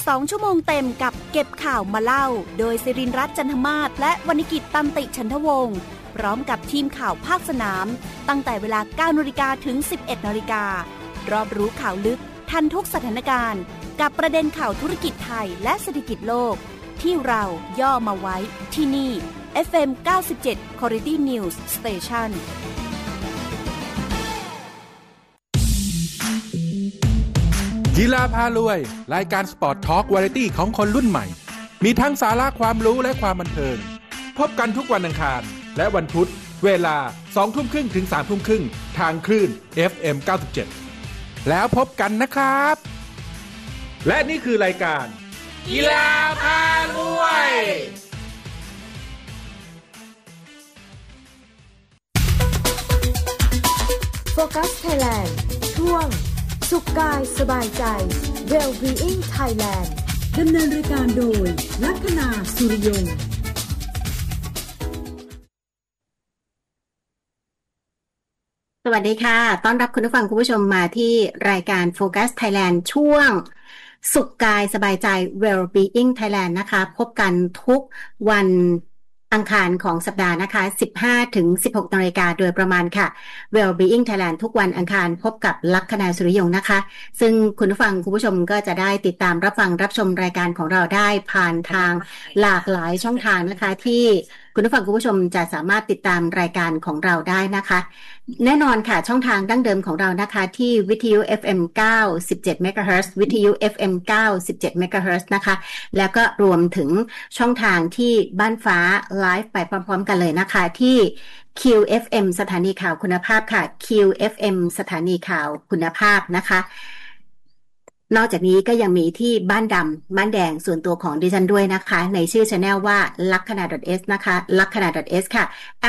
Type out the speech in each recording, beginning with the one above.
2 ชั่วโมงเต็มกับเก็บข่าวมาเล่าโดยศิรินทร์รัตน์จันทมาศและวรรณกิจตันติฉันทวงศ์พร้อมกับทีมข่าวภาคสนามตั้งแต่เวลา 9 นาฬิกาถึง 11 นาฬิการอบรู้ข่าวลึกทันทุกสถานการณ์กับประเด็นข่าวธุรกิจไทยและเศรษฐกิจโลกที่เราย่อมาไว้ที่นี่ FM 97 Quality News Station กีฬาพารวยรายการสปอร์ตทอล์กวาไรตี้ของคนรุ่นใหม่มีทั้งสาระความรู้และความบันเทิงพบกันทุกวันอังคารและวันพุธเวลา 20:30 ถึง 3:30 ทางคลื่น FM 97แล้วพบกันนะครับและนี่คือรายการกีฬาพารวยโฟกัสไทยแลนด์ช่วงสุขกายสบายใจ Well-being Thailand ดำเนินรายการโดยลัคนาสุริยงค์สวัสดีค่ะต้อนรับคุณผู้ฟังคุณผู้ชมมาที่รายการ Focus Thailand ช่วงสุขกายสบายใจ Well-being Thailand นะคะพบกันทุกวันอังคารของสัปดาห์นะคะ 15 ถึง 16 นาฬิกาโดยประมาณค่ะ Well-being Thailand ทุกวันอังคารพบกับลัคนาสุริยงค์นะคะซึ่งคุณผู้ฟังคุณผู้ชมก็จะได้ติดตามรับฟังรับชมรายการของเราได้ผ่านทางหลากหลายช่องทางนะคะที่คุณผู้ฟังคุณผู้ชมจะสามารถติดตามรายการของเราได้นะคะแน่นอนค่ะช่องทางดั้งเดิมของเรานะคะที่วิทยุ FM 97 MHz วิทยุ FM 97 MHz นะคะแล้วก็รวมถึงช่องทางที่บ้านฟ้าไลฟ์ไปพร้อมๆกันเลยนะคะที่ QFM สถานีข่าวคุณภาพค่ะ QFM สถานีข่าวคุณภาพนะคะนอกจากนี้ก็ยังมีที่บ้านดำบ้านแดงส่วนตัวของดิฉันด้วยนะคะในชื่อ channel ว่า lakhana.s นะคะ lakhana.s ค่ะ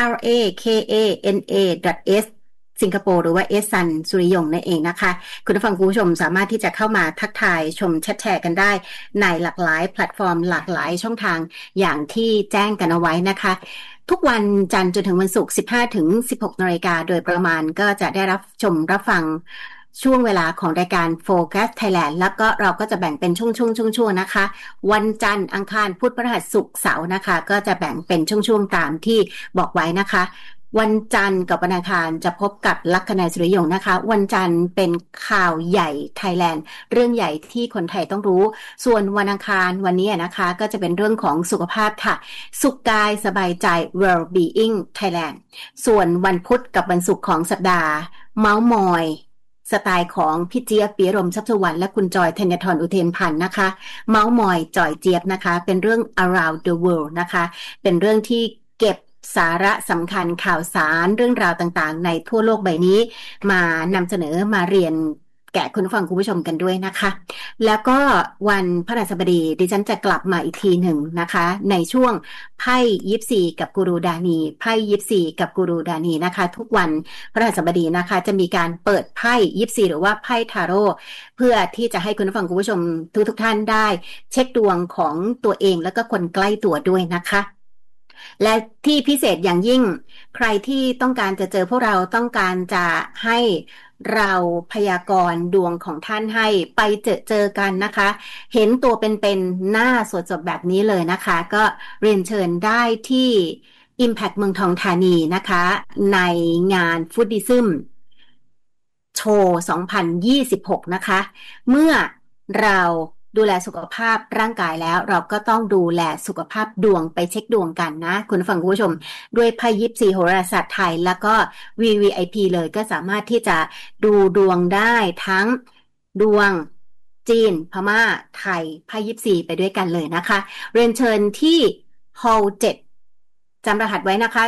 lakana.s สิงคโปร์หรือว่า S ซันสุริยงค์นั่นเองนะคะคุณผู้ฟังคุณผู้ชมสามารถที่จะเข้ามาทักทายชมแชร์กันได้ในหลากหลายแพลตฟอร์มหลากหลายช่องทางอย่างที่แจ้งกันเอาไว้นะคะทุกวันจันทร์จนถึงวันศุกร์ 15 ถึง 16 นาฬิกาโดยประมาณก็จะได้รับชมรับฟังช่วงเวลาของรายการ Focus Thailand แล้วก็เราก็จะแบ่งเป็นช่วงๆนะคะวันจันทร์อังคารพุธพฤหัสศุกร์เสาร์นะคะก็จะแบ่งเป็นช่วงๆตามที่บอกไว้นะคะวันจันทร์กับวันอังคารจะพบกับลัคนาสุริยงค์นะคะวันจันทร์เป็นข่าวใหญ่ไทยแลนด์เรื่องใหญ่ที่คนไทยต้องรู้ส่วนวันอังคารวันนี้นะคะก็จะเป็นเรื่องของสุขภาพค่ะสุขกายสบายใจ Well-being Thailand ส่วนวันพุธกับวันศุกร์ของสัปดาห์เม้ามอยสไตล์ของพี่เจี๊ยบ ปิยะรม ทรัพย์สุวรรณและคุณจอยธัญฑร อุเทนพันธ์นะคะเม้ามอยจอยเจี๊ยบนะคะเป็นเรื่อง around the world นะคะเป็นเรื่องที่เก็บสาระสำคัญข่าวสารเรื่องราวต่างๆในทั่วโลกใบนี้มานำเสนอมาเรียนแก่คุณผู้ฟังคุณผู้ชมกันด้วยนะคะแล้วก็วันพฤหัสบดีดิฉันจะกลับมาอีกทีหนึ่งนะคะในช่วงไพ่ยิปซีกับกูรูดานีไพ่ยิปซีกับกูรูดานีนะคะทุกวันพฤหัสบดีนะคะจะมีการเปิดไพ่ยิปซีหรือว่าไพ่ทาโร่เพื่อที่จะให้คุณผู้ฟังคุณผู้ชมทุกท่านได้เช็คดวงของตัวเองแล้วก็คนใกล้ตัวด้วยนะคะและที่พิเศษอย่างยิ่งใครที่ต้องการจะเจอพวกเราต้องการจะให้เราพยากรณ์ดวงของท่านให้ไปเจอกันนะคะเห็นตัวเป็นๆหน้าสดๆแบบนี้เลยนะคะก็เรียนเชิญได้ที่ Impact เมืองทองธานีนะคะในงานฟุตดิซึมโชว์2026นะคะเมื่อเราดูแลสุขภาพร่างกายแล้วเราก็ต้องดูแลสุขภาพดวงไปเช็คดวงกันนะคุณผู้ฟังคุณผู้ชมด้วยไพ่ยิปซีโหราศาสตร์ไทยแล้วก็ VVIP เลยก็สามารถที่จะดูดวงได้ทั้งดวงจีนพม่าไทยไพ่ยิปซีไปด้วยกันเลยนะคะเรียนเชิญที่ฮอลล์7จำรหัสไว้นะคะ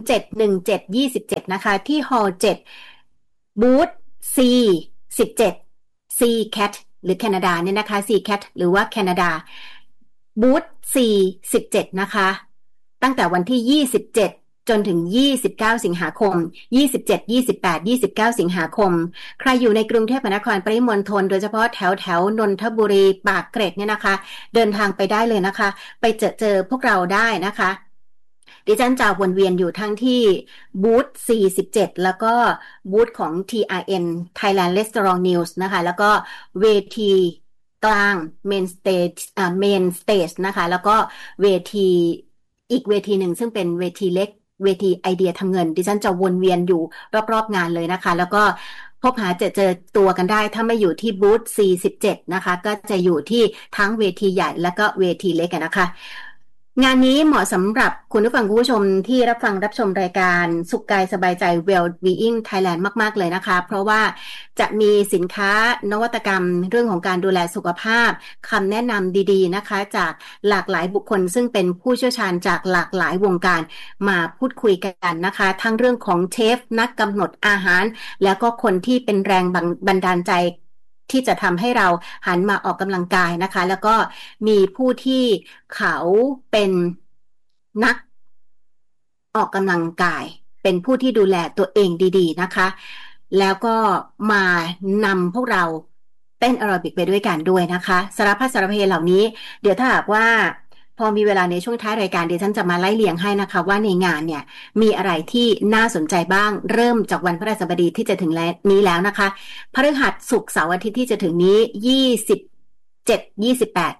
071727นะคะที่ฮอลล์7บูธ C17 C Cat หรือแคนาดาเนี่ยนะคะ C Cat หรือว่าแคนาดาบูธ C17 นะคะตั้งแต่วันที่27จนถึง29สิงหาคม27 28 29สิงหาคมใครอยู่ในกรุงเทพมหานครปริมณฑลโดยเฉพาะแถวนนทบุรีปากเกร็ดเนี่ยนะคะเดินทางไปได้เลยนะคะไปเจอพวกเราได้นะคะดิฉันจะวนเวียนอยู่ทั้งที่บูธ47แล้วก็บูธของ TRN Thailand Restaurant News นะคะแล้วก็เวทีกลางเมนสเตจเมนสเตจนะคะแล้วก็เวทีอีกเวทีหนึ่งซึ่งเป็นเวทีเล็กเวทีไอเดียทำเงินดิฉันจะวนเวียนอยู่รอบๆงานเลยนะคะแล้วก็พบหาเจอตัวกันได้ถ้าไม่อยู่ที่บูธ47นะคะก็จะอยู่ที่ทั้งเวทีใหญ่และก็เวทีเล็กนะคะงานนี้เหมาะสำหรับคุณผู้ฟังคุณผู้ชมที่รับฟังรับชมรายการสุขกายสบายใจ Well-being Thailand มากๆเลยนะคะเพราะว่าจะมีสินค้านวัตกรรมเรื่องของการดูแลสุขภาพคำแนะนำดีๆนะคะจากหลากหลายบุคคลซึ่งเป็นผู้เชี่ยวชาญจากหลากหลายวงการมาพูดคุยกันนะคะทั้งเรื่องของเชฟนักกำหนดอาหารแล้วก็คนที่เป็นแรงบันดาลใจที่จะทำให้เราหันมาออกกำลังกายนะคะแล้วก็มีผู้ที่เขาเป็นนักออกกำลังกายเป็นผู้ที่ดูแลตัวเองดีๆนะคะแล้วก็มานำพวกเราเต้นแอโรบิกไปด้วยกันด้วยนะคะสารพัดสารเพเหล่านี้เดี๋ยวถ้าหากว่าพอมีเวลาในช่วงท้ายรายการเดี๋ยวฉันจะมาไล่เลียงให้นะคะว่าในงานเนี่ยมีอะไรที่น่าสนใจบ้างเริ่มจากวันพฤหัสบดีที่จะถึงนี้แล้วนะคะพฤหัสศุกร์เสาร์อาทิตย์ที่จะถึงนี้27 28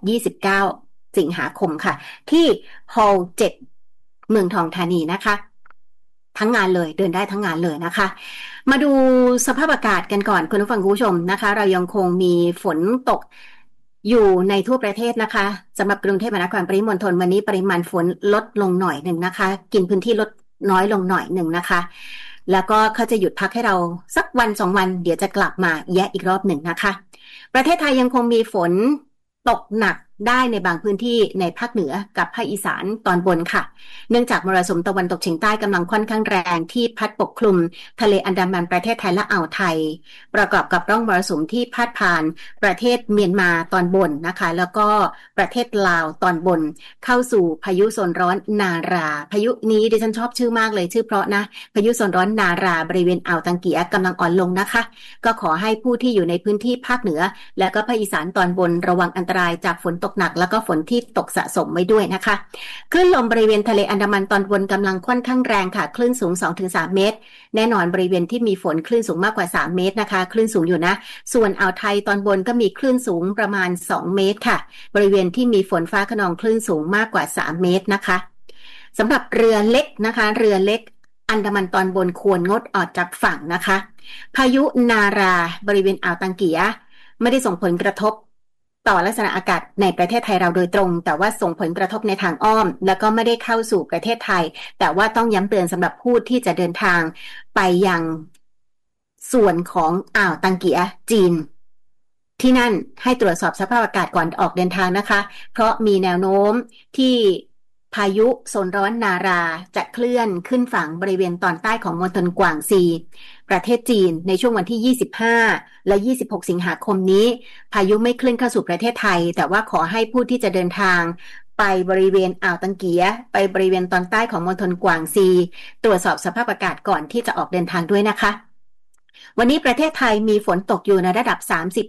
29สิงหาคมค่ะที่ฮอลล์7เมืองทองธานีนะคะทั้งงานเลยเดินได้ทั้งงานเลยนะคะมาดูสภาพอากาศกันก่อนคุณผู้ฟังคุณผู้ชมนะคะเรายังคงมีฝนตกอยู่ในทั่วประเทศนะคะสำหรับกรุงเทพมหานครปริมณฑลวันนี้ปริมาณฝนลดลงหน่อยหนึ่งนะคะกินพื้นที่ลดน้อยลงหน่อยหนึ่งนะคะแล้วก็เขาจะหยุดพักให้เราสักวัน2 วันเดี๋ยวจะกลับมาแยะอีกรอบหนึ่งนะคะประเทศไทยยังคงมีฝนตกหนักได้ในบางพื้นที่ในภาคเหนือกับภาคอีสานตอนบนค่ะเนื่องจากมรสุมตะวันตกเฉียงใต้กำลังค่อนข้างแรงที่พัดปกคลุมทะเลอันดามันประเทศไทยและอ่าวไทยประกอบกับร่องมรสุมที่พาดผ่านประเทศเมียนมาตอนบนนะคะแล้วก็ประเทศลาวตอนบนเข้าสู่พายุโซนร้อนนาราพายุนี้ดิฉันชอบชื่อมากเลยชื่อเพราะนะพายุโซนร้อนนาราบริเวณอ่าวตังเกียกำลังอ่อนลงนะคะก็ขอให้ผู้ที่อยู่ในพื้นที่ภาคเหนือและก็ภาคอีสานตอนบนระวังอันตรายจากฝนตกหนักแล้วก็ฝนที่ตกสะสมไว้ด้วยนะคะคลื่นลมบริเวณทะเลอันดามันตอนบนกำลังค่อนข้างแรงค่ะคลื่นสูง 2-3 เมตรแน่นอนบริเวณที่มีฝนคลื่นสูงมากกว่า3เมตรนะคะคลื่นสูงอยู่นะส่วนอ่าวไทยตอนบนก็มีคลื่นสูงประมาณ2เมตรค่ะบริเวณที่มีฝนฟ้าคะนองคลื่นสูงมากกว่า3เมตรนะคะสำหรับเรือเล็กนะคะเรือเล็กอันดามันตอนบนควรงดออกจากฝั่งนะคะพายุนาราบริเวณอ่าวตังเกียไม่ได้ส่งผลกระทบต่อลักษณะอากาศในประเทศไทยเราโดยตรงแต่ว่าส่งผลกระทบในทางอ้อมแล้วก็ไม่ได้เข้าสู่ประเทศไทยแต่ว่าต้องย้ำเตือนสำหรับผู้ที่จะเดินทางไปยังส่วนของอ่าวตังเกียจีนที่นั่นให้ตรวจสอบสภาพอากาศก่อนออกเดินทางนะคะเพราะมีแนวโน้มที่พายุโซนร้อนนาราจะเคลื่อนขึ้นฝั่งบริเวณตอนใต้ของมณฑลกวางซีประเทศจีนในช่วงวันที่25และ26สิงหาคมนี้พายุไม่เคลื่อนเข้าสู่ประเทศไทยแต่ว่าขอให้ผู้ที่จะเดินทางไปบริเวณอ่าวตังเกียไปบริเวณตอนใต้ของมณฑลกวางซีตรวจสอบสภาพอากาศก่อนที่จะออกเดินทางด้วยนะคะวันนี้ประเทศไทยมีฝนตกอยู่ในระดับ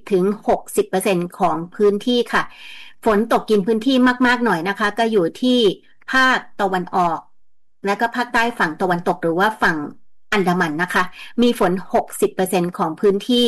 30-60% ของพื้นที่ค่ะฝนตกกินพื้นที่มากๆหน่อยนะคะก็อยู่ที่ภาคตะวันออกและก็ภาคใต้ฝั่งตะวันตกหรือว่าฝั่งอันดามันนะคะมีฝน 60% ของพื้นที่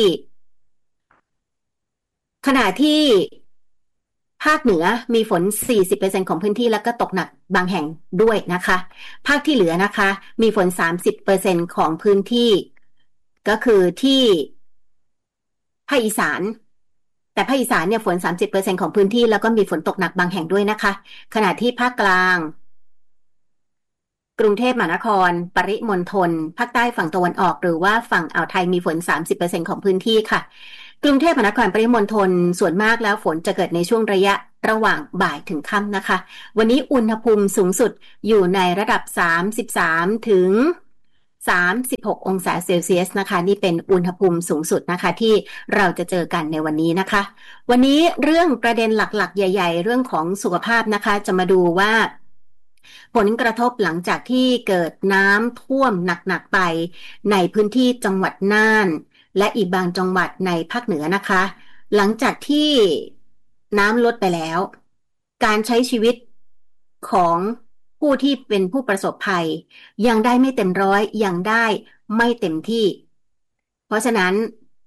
ขณะที่ภาคเหนือมีฝน 40% ของพื้นที่แล้วก็ตกหนักบางแห่งด้วยนะคะภาคที่เหลือนะคะมีฝน 30% ของพื้นที่ก็คือที่ภาคอีสานแต่ภาคอีสานเนี่ยฝน 30% ของพื้นที่แล้วก็มีฝนตกหนักบางแห่งด้วยนะคะขณะที่ภาคกลางกรุงเทพมหานครปริมณฑลภาคใต้ฝั่งตะวันออกหรือว่าฝั่งอ่าวไทยมีฝน 30% ของพื้นที่ค่ะกรุงเทพมหานครปริมณฑลส่วนมากแล้วฝนจะเกิดในช่วงระยะระหว่างบ่ายถึงค่ำนะคะวันนี้อุณหภูมิสูงสุดอยู่ในระดับ33ถึง36องศาเซลเซียสนะคะนี่เป็นอุณหภูมิสูงสุดนะคะที่เราจะเจอกันในวันนี้นะคะวันนี้เรื่องประเด็นหลักๆใหญ่ๆเรื่องของสุขภาพนะคะจะมาดูว่าผลกระทบหลังจากที่เกิดน้ำท่วมหนักๆไปในพื้นที่จังหวัดน่านและอีกบางจังหวัดในภาคเหนือนะคะหลังจากที่น้ำลดไปแล้วการใช้ชีวิตของผู้ที่เป็นผู้ประสบภัยยังได้ไม่เต็มร้อยยังได้ไม่เต็มที่เพราะฉะนั้น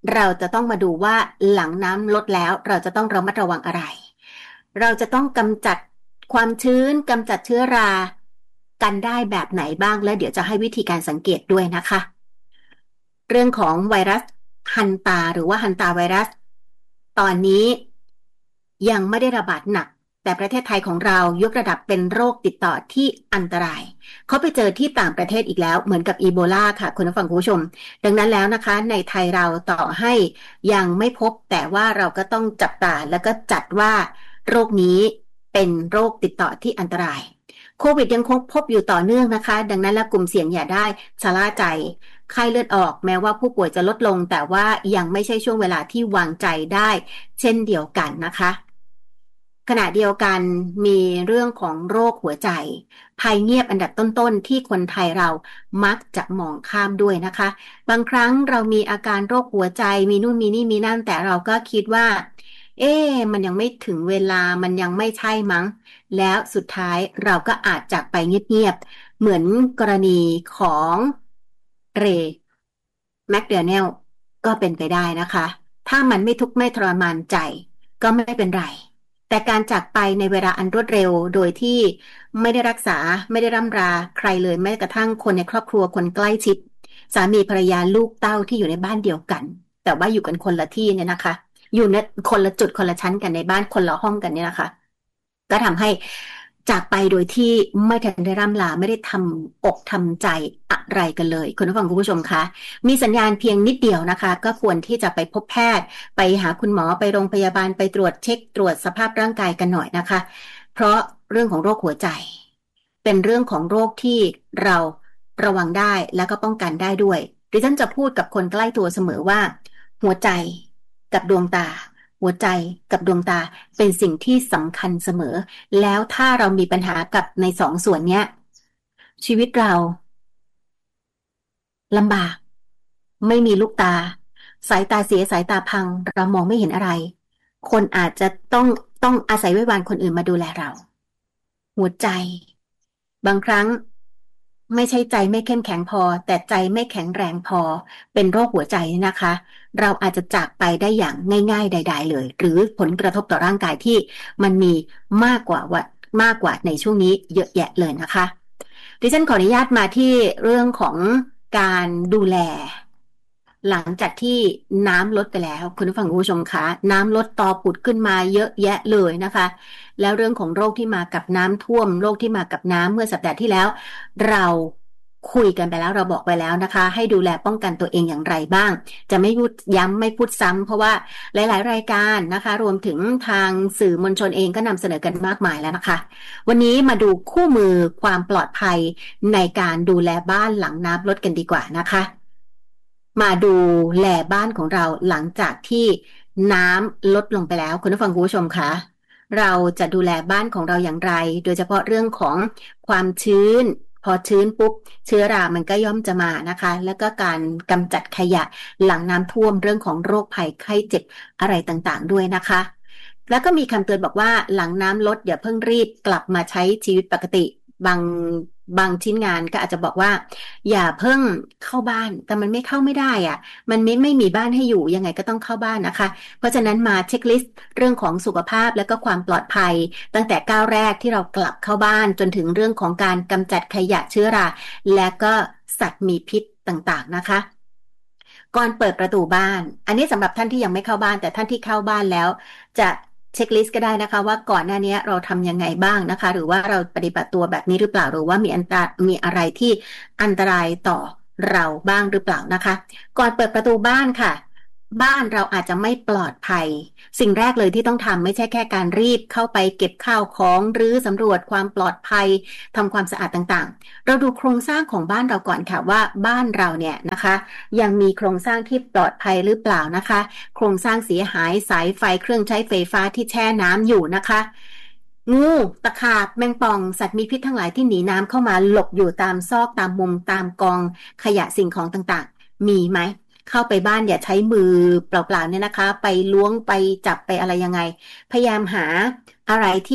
เราจะต้องมาดูว่าหลังน้ำลดแล้วเราจะต้องระมัดระวังอะไรเราจะต้องกำจัดความชื้นกำจัดเชื้อรากันได้แบบไหนบ้างและเดี๋ยวจะให้วิธีการสังเกตด้วยนะคะเรื่องของไวรัสฮันตาหรือว่าฮันตาไวรัสตอนนี้ยังไม่ได้ระบาดหนักแต่ประเทศไทยของเรายกระดับเป็นโรคติดต่อที่อันตรายเขาไปเจอที่ต่างประเทศอีกแล้วเหมือนกับอีโบลาค่ะคุณผู้ฟังคุณผู้ชมดังนั้นแล้วนะคะในไทยเราต่อให้ยังไม่พบแต่ว่าเราก็ต้องจับตาแล้วก็จัดว่าโรคนี้เป็นโรคติดต่อที่อันตรายโควิดยังคงพบอยู่ต่อเนื่องนะคะดังนั้นแล้วกลุ่มเสี่ยงอย่าได้ชะล่าใจไข้เลือดออกแม้ว่าผู้ป่วยจะลดลงแต่ว่ายังไม่ใช่ช่วงเวลาที่วางใจได้เช่นเดียวกันนะคะขณะเดียวกันมีเรื่องของโรคหัวใจภัยเงียบอันดับต้นๆที่คนไทยเรามักจะมองข้ามด้วยนะคะบางครั้งเรามีอาการโรคหัวใจมีนู่นมีนี่มีนั่นแต่เราก็คิดว่ามันยังไม่ถึงเวลามันยังไม่ใช่มั้งแล้วสุดท้ายเราก็อาจจากไปเงียบๆเหมือนกรณีของเรย์แมคเดเนลก็เป็นไปได้นะคะถ้ามันไม่ทุกข์ไม่ทรมานใจก็ไม่เป็นไรแต่การจากไปในเวลาอันรวดเร็วโดยที่ไม่ได้รักษาไม่ได้ร่ำราใครเลยแม้กระทั่งคนในครอบครัวคนใกล้ชิดสามีภรรยาลูกเต้าที่อยู่ในบ้านเดียวกันแต่ว่าอยู่กันคนละที่เนี่ยนะคะอยู่ในคนละจุดคนละชั้นกันในบ้านคนละห้องกันเนี่ยนะคะก็ทำให้จากไปโดยที่ไม่ทันได้ร่ำลาไม่ได้ทำอกทำใจอะไรกันเลยคุณผู้ฟังคุณผู้ชมคะมีสัญญาณเพียงนิดเดียวนะคะก็ควรที่จะไปพบแพทย์ไปหาคุณหมอไปโรงพยาบาลไปตรวจเช็คตรวจสภาพร่างกายกันหน่อยนะคะเพราะเรื่องของโรคหัวใจเป็นเรื่องของโรคที่เราระวังได้แล้วก็ป้องกันได้ด้วยดิฉันจะพูดกับคนใกล้ตัวเสมอว่าหัวใจกับดวงตาหัวใจกับดวงตาเป็นสิ่งที่สำคัญเสมอแล้วถ้าเรามีปัญหากับในสองส่วนเนี้ยชีวิตเราลำบากไม่มีลูกตาสายตาเสียสายตาพังเรามองไม่เห็นอะไรคนอาจจะต้องอาศัยไว้วานคนอื่นมาดูแลเราหัวใจบางครั้งไม่ใช่ใจไม่เข้มแข็งพอแต่ใจไม่แข็งแรงพอเป็นโรคหัวใจนะคะเราอาจจะจากไปได้อย่างง่ายๆใดๆเลยหรือผลกระทบต่อร่างกายที่มันมีมากกว่าในช่วงนี้เยอะแยะเลยนะคะดิฉันขออนุญาตมาที่เรื่องของการดูแลหลังจากที่น้ำลดไปแล้วคุณผู้ฟังคุณผู้ชมคะน้ำลดตอผุดขึ้นมาเยอะแยะเลยนะคะแล้วเรื่องของโรคที่มากับน้ำท่วมโรคที่มากับน้ำเมื่อสัปดาห์ที่แล้วเราคุยกันไปแล้วเราบอกไปแล้วนะคะให้ดูแลป้องกันตัวเองอย่างไรบ้างจะไม่พูดย้ำไม่พูดซ้ำเพราะว่าหลายๆรายการนะคะรวมถึงทางสื่อมวลชนเองก็นำเสนอกันมากมายแล้วนะคะวันนี้มาดูคู่มือความปลอดภัยในการดูแลบ้านหลังน้ำลดกันดีกว่านะคะมาดูแลบ้านของเราหลังจากที่น้ำลดลงไปแล้วคุณผู้ฟังคุณผู้ชมคะเราจะดูแลบ้านของเราอย่างไรโดยเฉพาะเรื่องของความชื้นพอชื้นปุ๊บเชื้อรามันก็ย่อมจะมานะคะแล้วก็การกำจัดขยะหลังน้ำท่วมเรื่องของโรคภัยไข้เจ็บอะไรต่างๆด้วยนะคะแล้วก็มีคำเตือนบอกว่าหลังน้ำลดอย่าเพิ่งรีบกลับมาใช้ชีวิตปกติบางชิ้นงานก็อาจจะบอกว่าอย่าเพิ่งเข้าบ้านแต่มันไม่เข้าไม่ได้อ่ะมันไม่มีบ้านให้อยู่ยังไงก็ต้องเข้าบ้านนะคะเพราะฉะนั้นมาเช็คลิสต์เรื่องของสุขภาพและก็ความปลอดภัยตั้งแต่ก้าวแรกที่เรากลับเข้าบ้านจนถึงเรื่องของการกำจัดขยะเชื้อราและก็สัตว์มีพิษต่างๆนะคะก่อนเปิดประตูบ้านอันนี้สำหรับท่านที่ยังไม่เข้าบ้านแต่ท่านที่เข้าบ้านแล้วจะเช็คลิสต์ก็ได้นะคะว่าก่อนหน้านี้เราทำยังไงบ้างนะคะหรือว่าเราปฏิบัติตัวแบบนี้หรือเปล่าหรือว่ามีอะไรที่อันตรายต่อเราบ้างหรือเปล่านะคะก่อนเปิดประตูบ้านค่ะบ้านเราอาจจะไม่ปลอดภัยสิ่งแรกเลยที่ต้องทำไม่ใช่แค่การรีบเข้าไปเก็บข้าวของหรือสำรวจความปลอดภัยทำความสะอาดต่างๆเราดูโครงสร้างของบ้านเราก่อนค่ะว่าบ้านเราเนี่ยนะคะยังมีโครงสร้างที่ปลอดภัยหรือเปล่านะคะโครงสร้างเสียหายสายไฟเครื่องใช้ไฟฟ้าที่แช่น้ำอยู่นะคะงูตะขาบแมงป่องสัตว์มีพิษทั้งหลายที่หนีน้ำเข้ามาหลบอยู่ตามซอกตามมุมตามกองขยะสิ่งของต่างๆมีไหมเข้าไปบ้านอย่าใช้มือเปล่าๆเนี่ยนะคะไปล้วงไปจับไปอะไรยังไงพยายามหาอะไร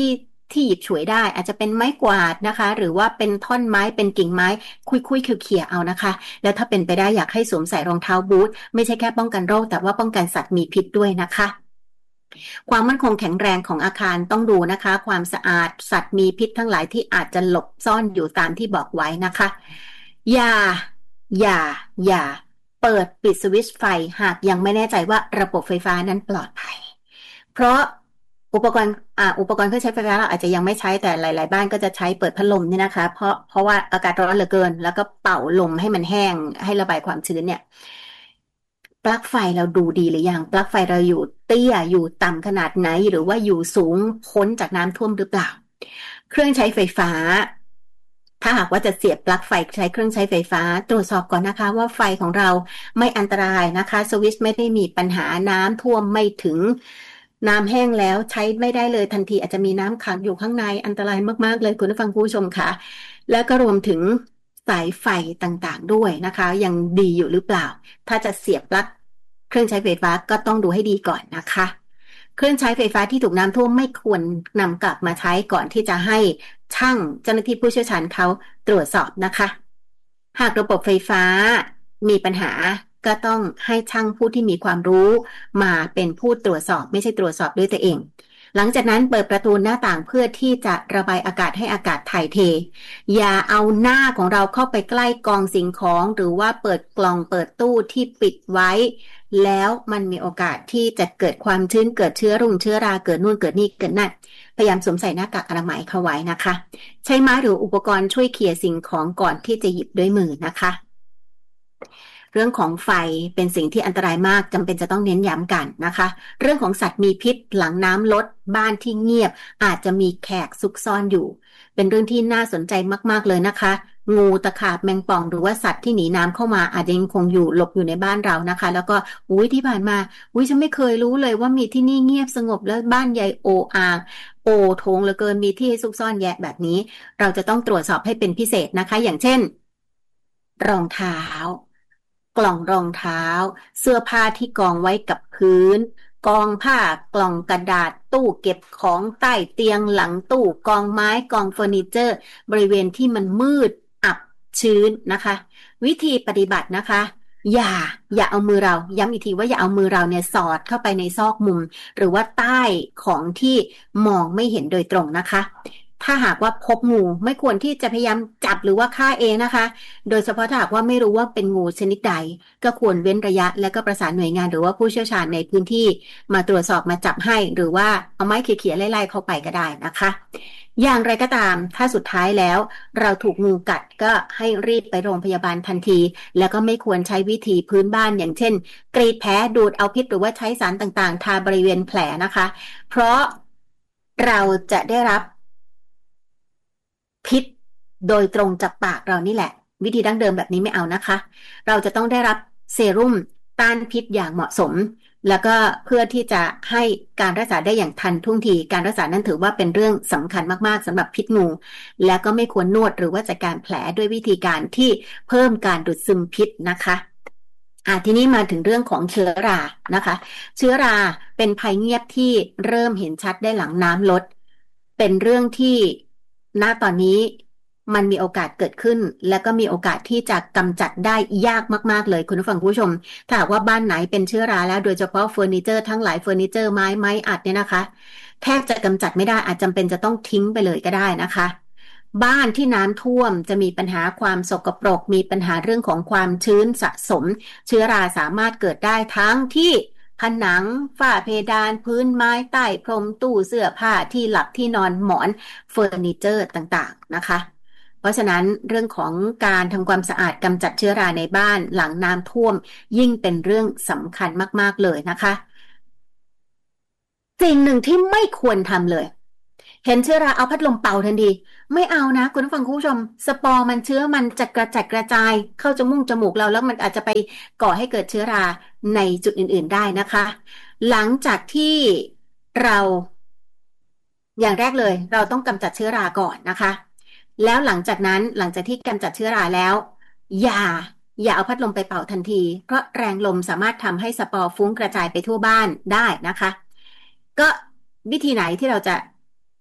ที่หยิบฉวยได้อาจจะเป็นไม้กวาดนะคะหรือว่าเป็นท่อนไม้เป็นกิ่งไม้คุยๆเขี่ยๆเอานะคะแล้วถ้าเป็นไปได้อยากให้สวมใส่รองเท้าบูทไม่ใช่แค่ป้องกันโรคแต่ว่าป้องกันสัตว์มีพิษด้วยนะคะความมั่นคงแข็งแรงของอาคารต้องดูนะคะความสะอาดสัตว์มีพิษทั้งหลายที่อาจจะหลบซ่อนอยู่ตามที่บอกไว้นะคะอย่าอย่าเปิดปิดสวิตช์ไฟหากยังไม่แน่ใจว่าระบบไฟฟ้านั้นปลอดภัยเพราะอุปกรณ์เครื่องใช้ไฟฟ้าเราอาจจะยังไม่ใช้แต่หลายๆบ้านก็จะใช้เปิดพัดลมเนี่ยนะคะเพราะว่าอากาศร้อนเหลือเกินแล้วก็เป่าลมให้มันแห้งให้ระบายความชื้นเนี่ยปลั๊กไฟเราดูดีหรือยังปลั๊กไฟเราอยู่เตี้ยอยู่ต่ำขนาดไหนหรือว่าอยู่สูงพ้นจากน้ำท่วมหรือเปล่าเครื่องใช้ไฟฟ้าถ้าหากว่าจะเสียบปลั๊กไฟใช้เครื่องใช้ไฟฟ้าตรวจสอบก่อนนะคะว่าไฟของเราไม่อันตรายนะคะสวิตช์ไม่ได้มีปัญหาน้ำท่วมไม่ถึงน้ำแห้งแล้วใช้ไม่ได้เลยทันทีอาจจะมีน้ำขังอยู่ข้างในอันตรายมากๆเลยคุณผู้ฟังผู้ชมค่ะแล้วก็รวมถึงสายไฟต่างๆด้วยนะคะยังดีอยู่หรือเปล่าถ้าจะเสียบปลั๊กเครื่องใช้ไฟฟ้าก็ต้องดูให้ดีก่อนนะคะเครื่องใช้ไฟฟ้าที่ถูกน้ำท่วมไม่ควรนำกลับมาใช้ก่อนที่จะให้ช่างเจ้าหน้าที่ผู้เชี่ยวชาญเขาตรวจสอบนะคะหากระบบไฟฟ้ามีปัญหาก็ต้องให้ช่างผู้ที่มีความรู้มาเป็นผู้ตรวจสอบไม่ใช่ตรวจสอบด้วยตัวเองหลังจากนั้นเปิดประตูหน้าต่างเพื่อที่จะระบายอากาศให้อากาศถ่ายเทอย่าเอาหน้าของเราเข้าไปใกล้กองสิ่งของหรือว่าเปิดกล่องเปิดตู้ที่ปิดไว้แล้วมันมีโอกาสที่จะเกิดความชื้นเกิดเชื้อรุ่งเชื้อราเกิดนู่นเกิดนี่เกิดนั่นพยายามสวมใส่หน้ากากอนามัยเข้าไว้นะคะใช้ไม้หรืออุปกรณ์ช่วยเขี่ยสิ่งของก่อนที่จะหยิบด้วยมือนะคะเรื่องของไฟเป็นสิ่งที่อันตรายมากจำเป็นจะต้องเน้นย้ำกันนะคะเรื่องของสัตว์มีพิษหลังน้ำลดบ้านที่เงียบอาจจะมีแขกซุกซ่อนอยู่เป็นเรื่องที่น่าสนใจมากๆเลยนะคะงูตะขาบแมงป่องหรือว่าสัตว์ที่หนีน้ำเข้ามาอาจจะยังคงอยู่หลบอยู่ในบ้านเรานะคะแล้วก็ที่ผ่านมาฉันไม่เคยรู้เลยว่ามีที่นี่เงียบสงบแล้วบ้านใหญ่โออาโอโถงเหลือเกินมีที่ซุกซ่อนแยะแบบนี้เราจะต้องตรวจสอบให้เป็นพิเศษนะคะอย่างเช่นรองเท้ากล่องรองเท้าเสื้อผ้าที่กองไว้กับพื้นกองผ้ากล่องกระดาษตู้เก็บของใต้เตียงหลังตู้กองไม้กองเฟอร์นิเจอร์บริเวณที่มันมืดอับชื้นนะคะวิธีปฏิบัตินะคะอย่าเอามือเราย้ำอีกทีว่าอย่าเอามือเราเนี่ยสอดเข้าไปในซอกมุมหรือว่าใต้ของที่มองไม่เห็นโดยตรงนะคะถ้าหากว่าพบงูไม่ควรที่จะพยายามจับหรือว่าฆ่าเองนะคะโดยเฉพาะถ้าหากว่าไม่รู้ว่าเป็นงูชนิดใดก็ควรเว้นระยะและก็ประสานหน่วยงานหรือว่าผู้เชี่ยวชาญในพื้นที่มาตรวจสอบมาจับให้หรือว่าเอาไม้เขี่ยๆไล่ๆเข้าไปก็ได้นะคะอย่างไรก็ตามถ้าสุดท้ายแล้วเราถูกงูกัดก็ให้รีบไปโรงพยาบาลทันทีแล้วก็ไม่ควรใช้วิธีพื้นบ้านอย่างเช่นกรีดแผลดูดเอาพิษหรือว่าใช้สารต่างๆทาบริเวณแผลนะคะเพราะเราจะได้รับพิษโดยตรงจากปากเรานี่แหละวิธีดั้งเดิมแบบนี้ไม่เอานะคะเราจะต้องได้รับเซรุ่มต้านพิษอย่างเหมาะสมแล้วก็เพื่อที่จะให้การรักษาได้อย่างทันท่วงทีการรักษานั้นถือว่าเป็นเรื่องสำคัญมากๆสำหรับพิษงูและก็ไม่ควรนวดหรือว่าจัดการแผลด้วยวิธีการที่เพิ่มการดูดซึมพิษนะคะทีนี้มาถึงเรื่องของเชื้อรานะคะเชื้อราเป็นภัยเงียบที่เริ่มเห็นชัดได้หลังน้ำลดเป็นเรื่องที่ณตอนนี้มันมีโอกาสเกิดขึ้นและก็มีโอกาสที่จะกำจัดได้ยากมากๆเลยคุณผู้ฟังผู้ชมถ้าหากว่าบ้านไหนเป็นเชื้อราแล้วโดยเฉพาะเฟอร์นิเจอร์ทั้งหลายเฟอร์นิเจอร์ไม้อัดเนี่ยนะคะแทบจะกำจัดไม่ได้อาจจำเป็นจะต้องทิ้งไปเลยก็ได้นะคะบ้านที่น้ำท่วมจะมีปัญหาความสกปรกมีปัญหาเรื่องของความชื้นสะสมเชื้อราสามารถเกิดได้ทั้งที่ผนังฝ้าเพดานพื้นไม้ใต้พรมตู้เสื้อผ้าที่หลับที่นอนหมอนเฟอร์นิเจอร์ต่างๆนะคะเพราะฉะนั้นเรื่องของการทำความสะอาดกำจัดเชื้อราในบ้านหลังน้ำท่วมยิ่งเป็นเรื่องสำคัญมากๆเลยนะคะสิ่งหนึ่งที่ไม่ควรทำเลยเห็นเชื้อราเอาพัดลมเป่าทันทีไม่เอานะคุณผู้ฟังคุณผู้ชมสปอร์มันเชื้อมันจะกระจัดกระจายเข้าจมูกเราแล้วมันอาจจะไปก่อให้เกิดเชื้อราในจุดอื่นๆได้นะคะหลังจากที่เราอย่างแรกเลยเราต้องกำจัดเชื้อราก่อนนะคะแล้วหลังจากที่กำจัดเชื้อราแล้วอย่าเอาพัดลมไปเป่าทันทีเพราะแรงลมสามารถทำให้สปอร์ฟุ้งกระจายไปทั่วบ้านได้นะคะก็วิธีไหนที่เราจะ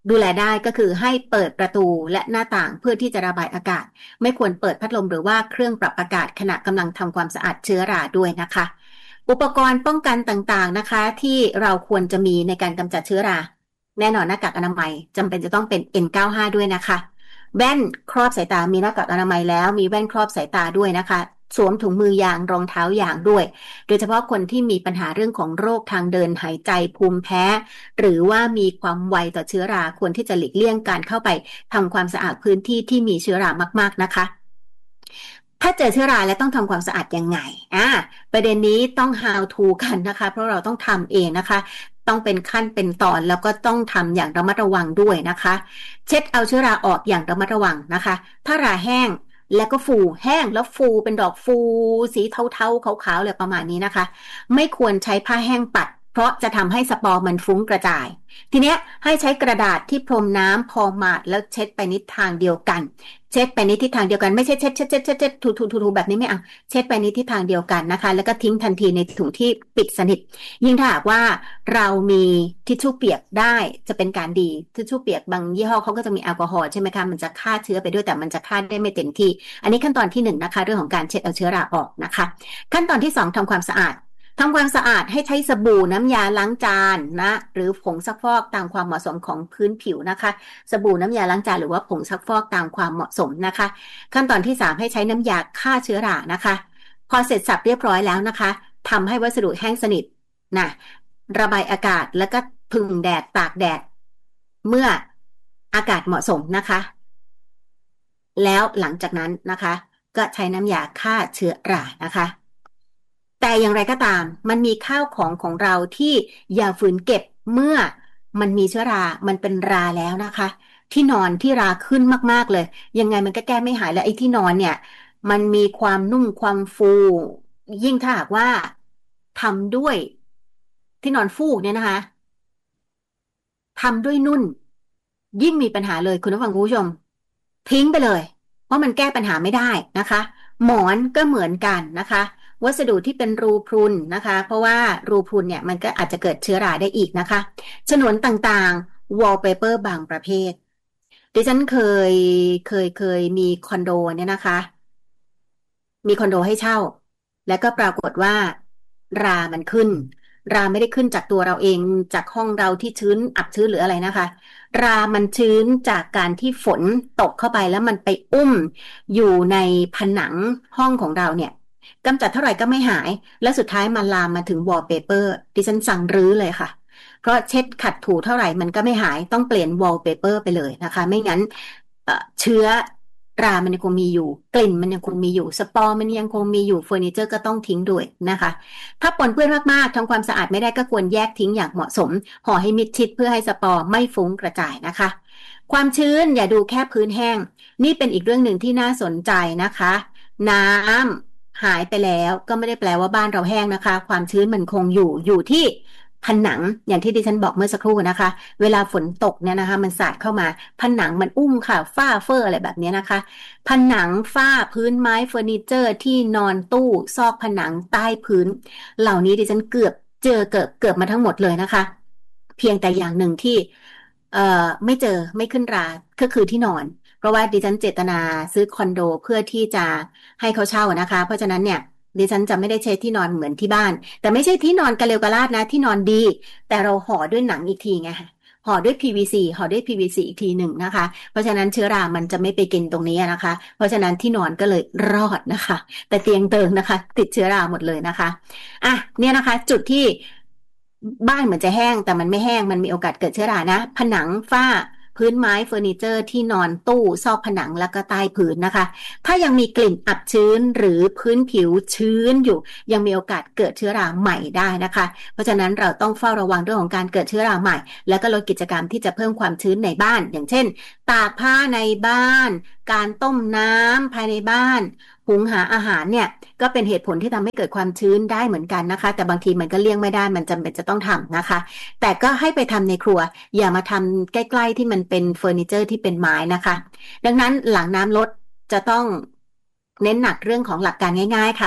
ดูแลได้ก็คือให้เปิดประตูและหน้าต่างเพื่อที่จะระบายอากาศไม่ควรเปิดพัดลมหรือว่าเครื่องปรับอากาศขณะกำลังทำความสะอาดเชื้อราด้วยนะคะอุปกรณ์ป้องกันต่างๆนะคะที่เราควรจะมีในการกำจัดเชื้อราแน่นอนหน้ากากอนามัยจำเป็นจะต้องเป็น N95 ด้วยนะคะแว่นครอบสายตามีหน้ากากอนามัยแล้วมีแว่นครอบสายตาด้วยนะคะสวมถุงมือยางรองเท้ายางด้วยโดยเฉพาะคนที่มีปัญหาเรื่องของโรคทางเดินหายใจภูมิแพ้หรือว่ามีความไวต่อเชื้อราควรที่จะหลีกเลี่ยงการเข้าไปทำความสะอาดพื้นที่ที่มีเชื้อรามากๆนะคะถ้าเจอเชื้อราและต้องทำความสะอาดยังไงประเด็นนี้ต้อง how to กันนะคะเพราะเราต้องทำเองนะคะต้องเป็นขั้นเป็นตอนแล้วก็ต้องทำอย่างระมัดระวังด้วยนะคะเช็ดเอาเชื้อราออกอย่างระมัดระวังนะคะถ้าราแห้งแล้วก็ฟูแห้งแล้วฟูเป็นดอกฟูสีเทาๆขาวๆอะไรประมาณนี้นะคะไม่ควรใช้ผ้าแห้งปัดเพราะจะทำให้สปอร์มันฟุ้งกระจายทีเนี้ยให้ใช้กระดาษที่พรมน้ำพอหมาดแล้วเช็ดไปในทางเดียวกันเช็ดไปในทิศทางเดียวกันไม่ใช่เช็ดถูแบบนี้ไม่เอาเช็ดไปในทิศทางเดียวกันนะคะแล้วก็ทิ้งทันทีในถุงที่ปิดสนิทยิ่งถ้าหากว่าเรามีทิชชู่เปียกได้จะเป็นการดีทิชชู่เปียกบางยี่ห้อเขาก็จะมีแอลกอฮอล์ใช่ไหมคะมันจะฆ่าเชื้อไปด้วยแต่มันจะฆ่าได้ไม่เต็มที่อันนี้ขั้นตอนที่1นะคะเรื่องของการเช็ดเอาเชื้อราออกนะคะขั้นตอนที่2ทำความสะอาดให้ใช้สบู่น้ำยาล้างจานนะหรือผงซักฟอกตามความเหมาะสมของพื้นผิวนะคะสบู่น้ำยาล้างจานหรือว่าผงซักฟอกตามความเหมาะสมนะคะขั้นตอนที่3ให้ใช้น้ำยาฆ่าเชื้อรานะคะพอเสร็จสับเรียบร้อยแล้วนะคะทำให้วัสดุแห้งสนิทนะระบายอากาศแล้วก็พึ่งแดดตากแดดเมื่ออากาศเหมาะสมนะคะแล้วหลังจากนั้นนะคะก็ใช้น้ำยาฆ่าเชื้อรานะคะแต่อย่างไรก็ตามมันมีข้าวของเราที่อย่าฝืนเก็บเมื่อมันมีเชื้อรามันเป็นราแล้วนะคะที่นอนที่ราขึ้นมากๆเลยยังไงมันก็แก้ไม่หายแล้วไอ้ที่นอนเนี่ยมันมีความนุ่มความฟูยิ่งถ้าหากว่าทำด้วยที่นอนฟูกเนี่ยนะคะทำด้วยนุ่นยิ่งมีปัญหาเลยคุณผู้ฟังคุณผู้ชมทิ้งไปเลยเพราะมันแก้ปัญหาไม่ได้นะคะหมอนก็เหมือนกันนะคะวัสดุที่เป็นรูพรุนนะคะเพราะว่ารูพรุนเนี่ยมันก็อาจจะเกิดเชื้อราได้อีกนะคะฉนวนต่างๆ wallpaper บางประเภทดิฉันเคยมีคอนโดเนี่ยนะคะมีคอนโดให้เช่าแล้วก็ปรากฏว่ารามันขึ้นราไม่ได้ขึ้นจากตัวเราเองจากห้องเราที่ชื้นอับชื้นหรืออะไรนะคะรามันชื้นจากการที่ฝนตกเข้าไปแล้วมันไปอยู่ในผนังห้องของเราเนี่ยกำจัดเท่าไหร่ก็ไม่หายและสุดท้ายมันลามมาถึงวอลเปเปอร์ดิฉันสั่งรื้อเลยค่ะเพราะเช็ดขัดถูเท่าไหร่มันก็ไม่หายต้องเปลี่ยนวอลเปเปอร์ไปเลยนะคะไม่งั้นเชื้อรามันยังคงมีอยู่กลิ่นมันยังคงมีอยู่สปอร์มันยังคงมีอยู่เฟอร์นิเจอร์ก็ต้องทิ้งด้วยนะคะถ้าปนเปื้อนมากๆทำความสะอาดไม่ได้ก็ควรแยกทิ้งอย่างเหมาะสมห่อให้มิดชิดเพื่อให้สปอร์ไม่ฟุ้งกระจายนะคะความชื้นอย่าดูแค่พื้นแห้งนี่เป็นอีกเรื่องหนึ่งที่น่าสนใจนะคะน้ำหายไปแล้วก็ไม่ได้แปลว่าบ้านเราแห้งนะคะความชื้นมันคงอยู่ที่ผนังอย่างที่ดิฉันบอกเมื่อสักครู่นะคะเวลาฝนตกเนี่ยนะคะมันสาดเข้ามาผนังมันค่ะฝ้าเฟอร์อะไรแบบนี้นะคะผนังฝ้าพื้นไม้เฟอร์นิเจอร์ที่นอนตู้ซอกผนังใต้พื้นเหล่านี้ดิฉันเกือบมาทั้งหมดเลยนะคะเพียงแต่อย่างหนึ่งที่ไม่เจอไม่ขึ้นราก็คือที่นอนเพราะว่าดิฉันเจตนาซื้อคอนโดเพื่อที่จะให้เขาเช่านะคะเพราะฉะนั้นเนี่ยดิฉันจะไม่ได้ใช้ที่นอนเหมือนที่บ้านแต่ไม่ใช่ที่นอนกระเลวกระลาดนะที่นอนดีแต่เราห่อด้วยหนังอีกทีไงห่อด้วย PVC อีกทีหนึ่งนะคะเพราะฉะนั้นเชื้อรามันจะไม่ไปกินตรงนี้นะคะเพราะฉะนั้นที่นอนก็เลยรอดนะคะแต่เตียงเติงนะคะติดเชื้อราหมดเลยนะคะเนี่ยนะคะจุดที่บ้านเหมือนจะแห้งแต่มันไม่แห้งมันมีโอกาสเกิดเชื้อรานะผนังฝ้าพื้นไม้เฟอร์นิเจอร์ที่นอนตู้ซอกผนังแล้วก็ใต้พื้นนะคะถ้ายังมีกลิ่นอับชื้นหรือพื้นผิวชื้นอยู่ยังมีโอกาสเกิดเชื้อราใหม่ได้นะคะเพราะฉะนั้นเราต้องเฝ้าระวังเรื่องของการเกิดเชื้อราใหม่แล้วก็ลดกิจกรรมที่จะเพิ่มความชื้นในบ้านอย่างเช่นตากผ้าในบ้านการต้มน้ำภายในบ้านหุงหาอาหารเนี่ยก็เป็นเหตุผลที่ทำให้เกิดความชื้นได้เหมือนกันนะคะแต่บางทีมันก็เลี่ยงไม่ได้มันจำเป็นจะต้องทำนะคะแต่ก็ให้ไปทำในครัวอย่ามาทำใกล้ๆที่มันเป็นเฟอร์นิเจอร์ที่เป็นไม้นะคะดังนั้นหลังน้ำลดจะต้องเน้นหนักเรื่องของหลักการง่ายๆค่ะ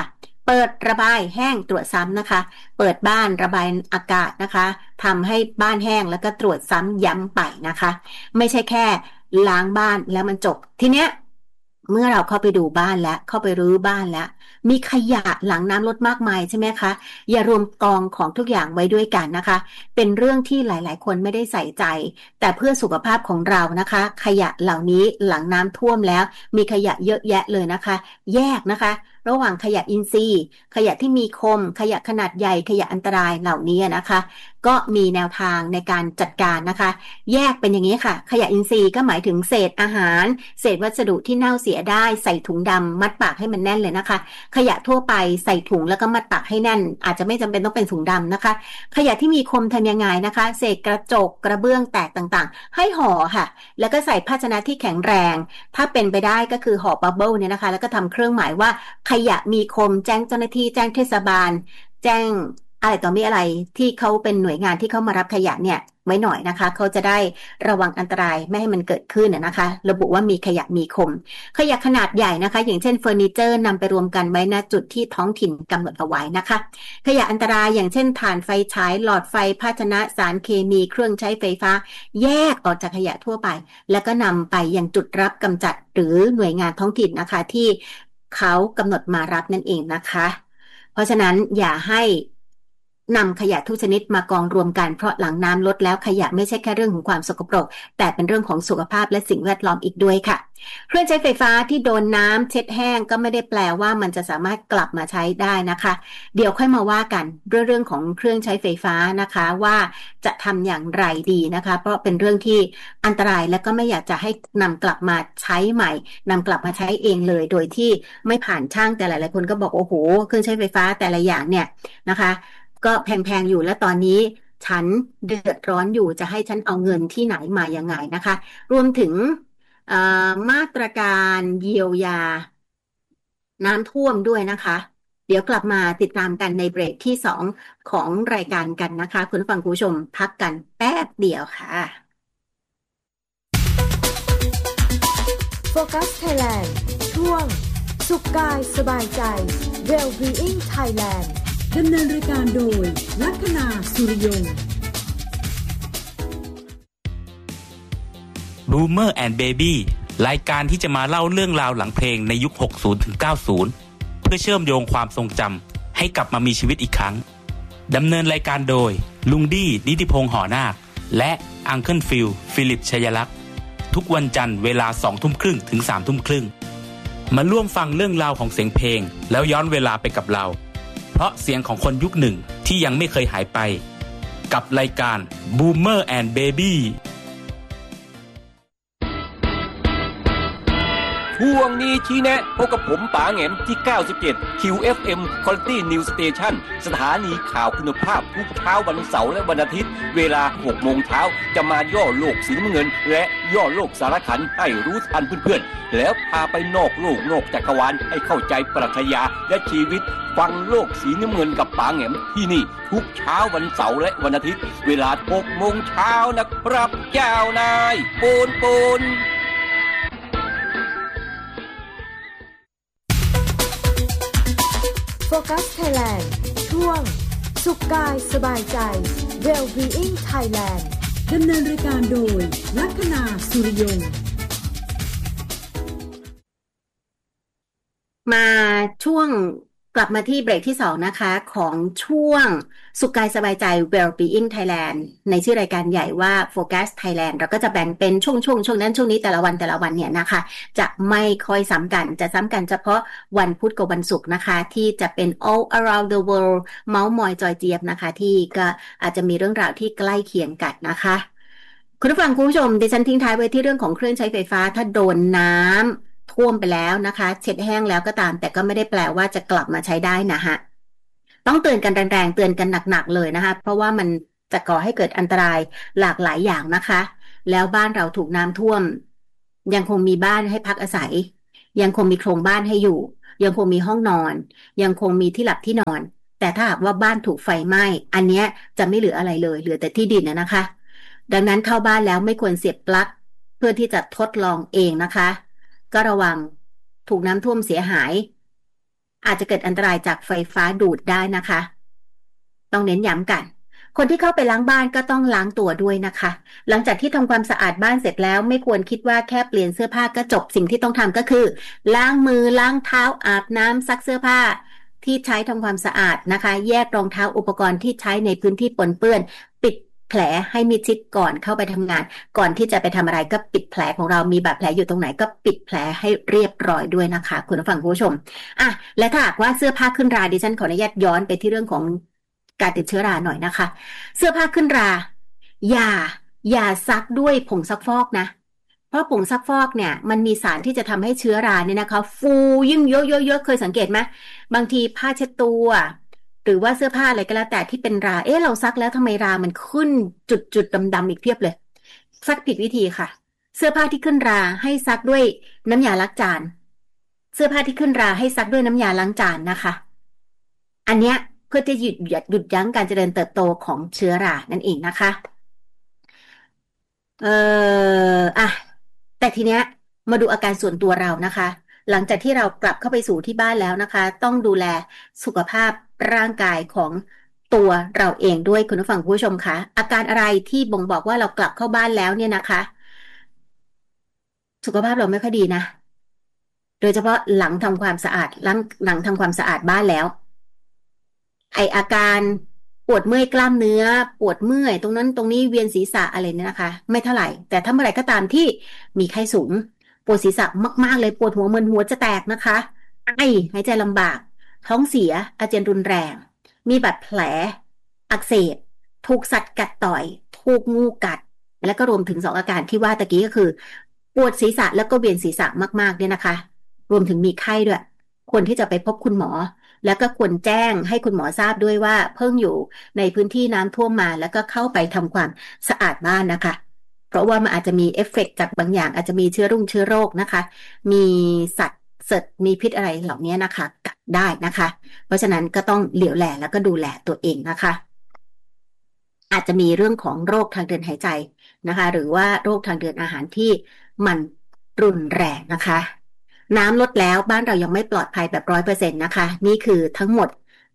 เปิดระบายแห้งตรวจซ้ำนะคะเปิดบ้านระบายอากาศนะคะทำให้บ้านแห้งแล้วก็ตรวจซ้ำย้ำไปนะคะไม่ใช่แค่ล้างบ้านแล้วมันจบทีเนี้ยเมื่อเราเข้าไปดูบ้านแล้วเข้าไปรื้อบ้านแล้วมีขยะหลังน้ำลดมากมายใช่ไหมคะอย่ารวมกองของทุกอย่างไว้ด้วยกันนะคะเป็นเรื่องที่หลายๆคนไม่ได้ใส่ใจแต่เพื่อสุขภาพของเรานะคะขยะเหล่านี้หลังน้ำท่วมแล้วมีขยะเยอะแยะเลยนะคะแยกนะคะระหว่างขยะอินทรีย์ขยะที่มีคมขยะขนาดใหญ่ขยะอันตรายเหล่านี้นะคะก็มีแนวทางในการจัดการนะคะแยกเป็นอย่างนี้ค่ะขยะอินทรีย์ก็หมายถึงเศษอาหารเศษวัสดุที่เน่าเสียได้ใส่ถุงดำมัดปากให้มันแน่นเลยนะคะขยะทั่วไปใส่ถุงแล้วก็มัดปากให้แน่นอาจจะไม่จำเป็นต้องเป็นถุงดำนะคะขยะที่มีคมทำยังไงนะคะเศษกระจกกระเบื้องแตกต่างๆให้ห่อค่ะแล้วก็ใส่ภาชนะที่แข็งแรงถ้าเป็นไปได้ก็คือห่อบับเบิ้ลเนี่ยนะคะแล้วก็ทำเครื่องหมายว่าขยะมีคมแจ้งเจ้าหน้าที่แจ้งเทศบาลแจ้งอะไรต่อมีอะไรที่เขาเป็นหน่วยงานที่เข้ามารับขยะเนี่ยไว้หน่อยนะคะเขาจะได้ระวังอันตรายไม่ให้มันเกิดขึ้นนะคะระบุว่ามีขยะมีคมขยะขนาดใหญ่นะคะอย่างเช่นเฟอร์นิเจอร์นำไปรวมกันไว้ณจุดที่ท้องถิ่นกำหนดเอาไว้นะคะขยะอันตรายอย่างเช่นถ่านไฟฉายหลอดไฟภาชนะสารเคมีเครื่องใช้ไฟฟ้าแยกออกจากขยะทั่วไปแล้วก็นำไปยังจุดรับกำจัดหรือหน่วยงานท้องถิ่นนะคะที่เขากำหนดมารับนั่นเองนะคะเพราะฉะนั้นอย่าให้นำขยะทุกชนิดมากองรวมกันเพราะหลังน้ำลดแล้วขยะไม่ใช่แค่เรื่องของความสกปรกแต่เป็นเรื่องของสุขภาพและสิ่งแวดล้อมอีกด้วยค่ะเครื่องใช้ไฟฟ้าที่โดนน้ำเช็ดแห้งก็ไม่ได้แปลว่ามันจะสามารถกลับมาใช้ได้นะคะเดี๋ยวค่อยมาว่ากันเรื่องของเครื่องใช้ไฟฟ้านะคะว่าจะทำอย่างไรดีนะคะเพราะเป็นเรื่องที่อันตรายและก็ไม่อยากจะให้นำกลับมาใช้ใหม่นำกลับมาใช้เองเลยโดยที่ไม่ผ่านช่างแต่หลายๆคนก็บอกโอ้โหเครื่องใช้ไฟฟ้าแต่ละอย่างเนี่ยนะคะก็แพงๆอยู่และตอนนี้ฉันเดือดร้อนอยู่จะให้ฉันเอาเงินที่ไหนมายังไงนะคะรวมถึงมาตรการเยียวยาน้ำท่วมด้วยนะคะเดี๋ยวกลับมาติดตามกันในเบรกที่2ของรายการกันนะคะคุณผู้ฟังคุณผู้ชมพักกันแป๊บเดียวค่ะโฟกัสไทยแลนด์ช่วงสุขกายสบายใจ Well-being Thailand ดำเนินรายการโดยลัคนาสุริยง Boomer and Baby รายการที่จะมาเล่าเรื่องราวหลังเพลงในยุค 60 ถึง 90 เพื่อเชื่อมโยงความทรงจำให้กลับมามีชีวิตอีกครั้งดำเนินรายการโดยลุงดี้นิติพงษ์หอนาคและอังเคิลฟิลิปชัยลักษณ์ทุกวันจันทร์เวลา 20:30 ถึง 21:30 มาร่วมฟังเรื่องราวของเสียงเพลงแล้วย้อนเวลาไปกับเราเพราะเสียงของคนยุคหนึ่งที่ยังไม่เคยหายไปกับรายการ Boomer and Baby ช่วงนี้ชี้แนะพบกับผมป๋าแหง่มที่ 97 QFM Quality News Station สถานีข่าวคุณภาพทุกเช้าวันเสาร์และวันอาทิตย์เวลา 6 โมงเช้าจะมาย่อโลกสีน้ำเงินและย่อโลกสารขันให้รู้ทันเพื่อนๆแล้วพาไปนอกโลกนอกจักรวาลให้เข้าใจปรัชญาและชีวิตฟังโลกสีน้ำเงินกับป๋าแหง่มที่นี่ทุกเช้าวันเสาร์และวันอาทิตย์เวลา 6 โมงเช้านะครับเจ้านายปูนโฟกัสไทยแลนด์ช่วงสุขกายสบายใจ Well-being Thailand ดำเนินรายการโดยลัคนาสุริยงมาช่วงกลับมาที่เบรกที่2นะคะของช่วงสุขกายสบายใจ Well-being Thailand ในชื่อรายการใหญ่ว่า Focus Thailand เราก็จะแบ่งเป็นช่วงนั้นช่วงนี้แต่ละวันเนี่ยนะคะจะไม่ค่อยซ้ำกันจะซ้ำกันเฉพาะวันพุธกับวันศุกร์นะคะที่จะเป็น All Around the World เมาส์มอยจอยเจี๊ยบนะคะที่ก็อาจจะมีเรื่องราวที่ใกล้เคียงกันนะคะคุณผู้ฟังคุณผู้ชมดิฉันทิ้งท้ายไว้ที่เรื่องของเครื่องใช้ไฟฟ้าถ้าโดนน้ำท่วมไปแล้วนะคะเช็ดแห้งแล้วก็ตามแต่ก็ไม่ได้แปลว่าจะกลับมาใช้ได้นะฮะต้องเตือนกันแรงๆเตือนกันหนักๆเลยนะคะเพราะว่ามันจะก่อให้เกิดอันตรายหลากหลายอย่างนะคะแล้วบ้านเราถูกน้ำท่วมยังคงมีบ้านให้พักอาศัยยังคงมีโครงบ้านให้อยู่ยังคงมีห้องนอนยังคงมีที่หลับที่นอนแต่ถ้าหากว่าบ้านถูกไฟไหม้อันเนี้ยจะไม่เหลืออะไรเลยเหลือแต่ที่ดินนะคะดังนั้นเข้าบ้านแล้วไม่ควรเสียบปลั๊กเพื่อที่จะทดลองเองนะคะก็ระวังถูกน้ำท่วมเสียหายอาจจะเกิดอันตรายจากไฟฟ้าดูดได้นะคะต้องเน้นย้ำกันคนที่เข้าไปล้างบ้านก็ต้องล้างตัวด้วยนะคะหลังจากที่ทำความสะอาดบ้านเสร็จแล้วไม่ควรคิดว่าแค่เปลี่ยนเสื้อผ้าก็จบสิ่งที่ต้องทำก็คือล้างมือล้างเท้าอาบน้ำซักเสื้อผ้าที่ใช้ทำความสะอาดนะคะแยกรองเท้าอุปกรณ์ที่ใช้ในพื้นที่ปนเปื้อนปิดแผลให้มิดชิดก่อนเข้าไปทำงานก่อนที่จะไปทำอะไรก็ปิดแผลของเรามีบาดแผลอยู่ตรงไหนก็ปิดแผลให้เรียบร้อยด้วยนะคะคุณผู้ฟังคุณผู้ชมและถ้าหากว่าเสื้อผ้าขึ้นราดิฉันขออนุญาตย้อนไปที่เรื่องของการติดเชื้อราหน่อยนะคะเสื้อผ้าขึ้นราอย่าซักด้วยผงซักฟอกนะเพราะผงซักฟอกเนี่ยมันมีสารที่จะทำให้เชื้อราเนี่ยนะคะฟูยิ่งเยอะๆเคยสังเกตไหมบางทีผ้าเช็ดตัวหรือว่าเสื้อผ้าอะไรก็แล้วแต่ที่เป็นราเราซักแล้วทำไมรามันขึ้นจุดดำๆอีกเพียบเลยซักผิดวิธีค่ะเสื้อผ้าที่ขึ้นราให้ซักด้วยน้ำยาล้างจานเสื้อผ้าที่ขึ้นราให้ซักด้วยน้ำยาล้างจานนะคะอันเนี้ยเพื่อจะหยุดยั้งการเจริญเติบโตของเชื้อรานั่นเองนะคะแต่ทีเนี้ยมาดูอาการส่วนตัวเรานะคะหลังจากที่เรากลับเข้าไปสู่ที่บ้านแล้วนะคะต้องดูแลสุขภาพร่างกายของตัวเราเองด้วยคุณผู้ฟังผู้ชมคะอาการอะไรที่บ่งบอกว่าเรากลับเข้าบ้านแล้วเนี่ยนะคะสุขภาพเราไม่ค่อยดีนะโดยเฉพาะหลังทำความสะอาดหลังทำความสะอาดบ้านแล้วอาการปวดเมื่อยกล้ามเนื้อปวดเมื่อยตรงนั้นตรงนี้เวียนศีรษะอะไรเนี่ยนะคะไม่เท่าไหร่แต่ถ้าเมื่อไหร่ก็ตามที่มีไข้สูงปวดศีรษะมากๆเลยปวดหัวมึนหัวจะแตกนะคะหายใจลำบากท้องเสียอาเจียนรุนแรงมีบาดแผลอักเสบถูกสัตว์กัดต่อยถูกงูกัดแล้วก็รวมถึง2อาการที่ว่าตะกี้ก็คือปวดศีรษะแล้วก็เวียนศีรษะมากๆเนี่ยนะคะรวมถึงมีไข้ด้วยควรที่จะไปพบคุณหมอแล้วก็ควรแจ้งให้คุณหมอทราบด้วยว่าเพิ่งอยู่ในพื้นที่น้ำท่วมมาแล้วก็เข้าไปทำความสะอาดบ้านนะคะเพราะว่ามันอาจจะมีเอฟเฟกต์จากบางอย่างอาจจะมีเชื้อโรคนะคะมีสัตว์มีพิษอะไรเหล่านี้นะคะกัดได้นะคะเพราะฉะนั้นก็ต้องเหลียวแลแล้วก็ดูแลตัวเองนะคะอาจจะมีเรื่องของโรคทางเดินหายใจนะคะหรือว่าโรคทางเดินอาหารที่มันรุนแรงนะคะน้ำลดแล้วบ้านเรายังไม่ปลอดภัยแบบ 100% นะคะนี่คือทั้งหมด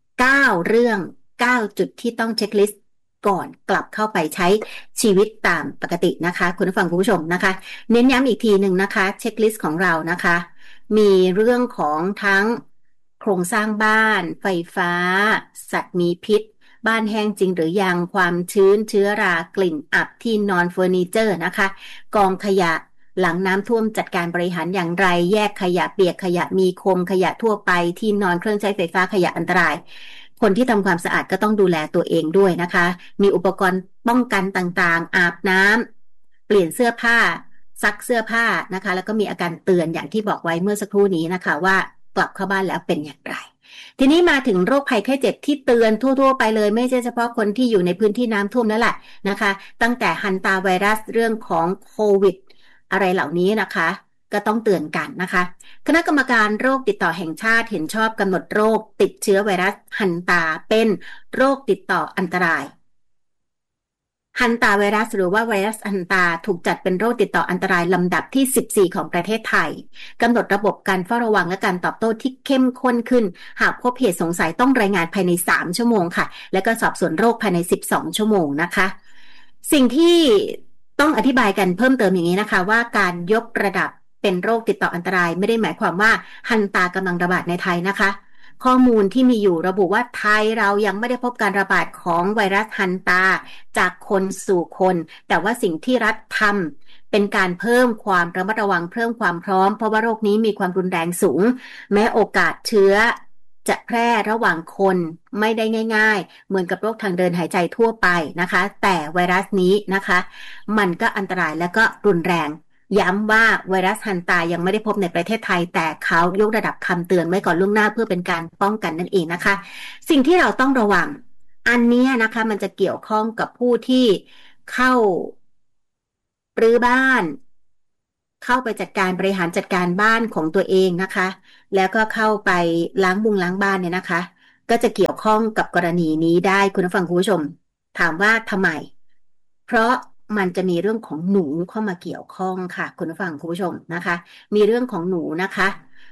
9เรื่อง9จุดที่ต้องเช็คลิสต์ก่อนกลับเข้าไปใช้ชีวิตตามปกตินะคะคุณผู้ฟังคุณผู้ชมนะคะเน้นย้ำอีกทีหนึ่งนะคะเช็คลิสต์ของเรานะคะมีเรื่องของทั้งโครงสร้างบ้านไฟฟ้าสัตว์มีพิษบ้านแห้งจริงหรือยังความชื้นเชื้อรากลิ่นอับที่นอนเฟอร์นิเจอร์นะคะกองขยะหลังน้ำท่วมจัดการบริหารอย่างไรแยกขยะเปียกขยะมีคมขยะทั่วไปที่นอนเครื่องใช้ไฟฟ้าขยะอันตรายคนที่ทำความสะอาดก็ต้องดูแลตัวเองด้วยนะคะมีอุปกรณ์ป้องกันต่างๆอาบน้ำเปลี่ยนเสื้อผ้าซักเสื้อผ้านะคะแล้วก็มีอาการเตือนอย่างที่บอกไว้เมื่อสักครู่นี้นะคะว่ากลับเข้าบ้านแล้วเป็นอย่างไรทีนี้มาถึงโรคภัยไข้เจ็บที่เตือนทั่วๆไปเลยไม่ใช่เฉพาะคนที่อยู่ในพื้นที่น้ำท่วมแล้วแหละนะคะตั้งแต่ฮันตาไวรัสเรื่องของโควิดอะไรเหล่านี้นะคะก็ต้องเตือนกันนะคะคณะกรรมการโรคติดต่อแห่งชาติเห็นชอบกำหนดโรคติดเชื้อไวรัสฮันตาเป็นโรคติดต่ออันตรายฮันตาไวรัสหรือว่าไวรัสฮันตาถูกจัดเป็นโรคติดต่ออันตรายลำดับที่14ของประเทศไทยกำหนดระบบการเฝ้าระวังและการตอบโต้ที่เข้มข้นขึ้นหากพบเหตุสงสัยต้องรายงานภายใน3ชั่วโมงค่ะและก็สอบสวนโรคภายใน12ชั่วโมงนะคะสิ่งที่ต้องอธิบายกันเพิ่มเติมอย่างนี้นะคะว่าการยกระดับเป็นโรคติดต่ออันตรายไม่ได้หมายความว่าฮันตากำลังระบาดในไทยนะคะข้อมูลที่มีอยู่ระบุว่าไทยเรายังไม่ได้พบการระบาดของไวรัสฮันตาจากคนสู่คนแต่ว่าสิ่งที่รัฐทำเป็นการเพิ่มความระมัดระวังเพิ่มความพร้อมเพราะว่าโรคนี้มีความรุนแรงสูงแม้โอกาสเชื้อจะแพร่ระหว่างคนไม่ได้ง่ายๆเหมือนกับโรคทางเดินหายใจทั่วไปนะคะแต่ไวรัสนี้นะคะมันก็อันตรายและก็รุนแรงย้ำว่าไวรัสฮันตายังไม่ได้พบในประเทศไทยแต่เขายกระดับคำเตือนไว้ก่อนล่วงหน้าเพื่อเป็นการป้องกันนั่นเองนะคะสิ่งที่เราต้องระวังอันนี้นะคะมันจะเกี่ยวข้องกับผู้ที่เข้ารื้อบ้านเข้าไปจัดการบริหารจัดการบ้านของตัวเองนะคะแล้วก็เข้าไปล้างบ้านเนี่ยนะคะก็จะเกี่ยวข้องกับกรณีนี้ได้คุณผู้ฟังคุณผู้ชมถามว่าทำไมเพราะมันจะมีเรื่องของหนูเข้ามาเกี่ยวข้องค่ะคุณผู้ฟังคุณผู้ชมนะคะมีเรื่องของหนูนะคะ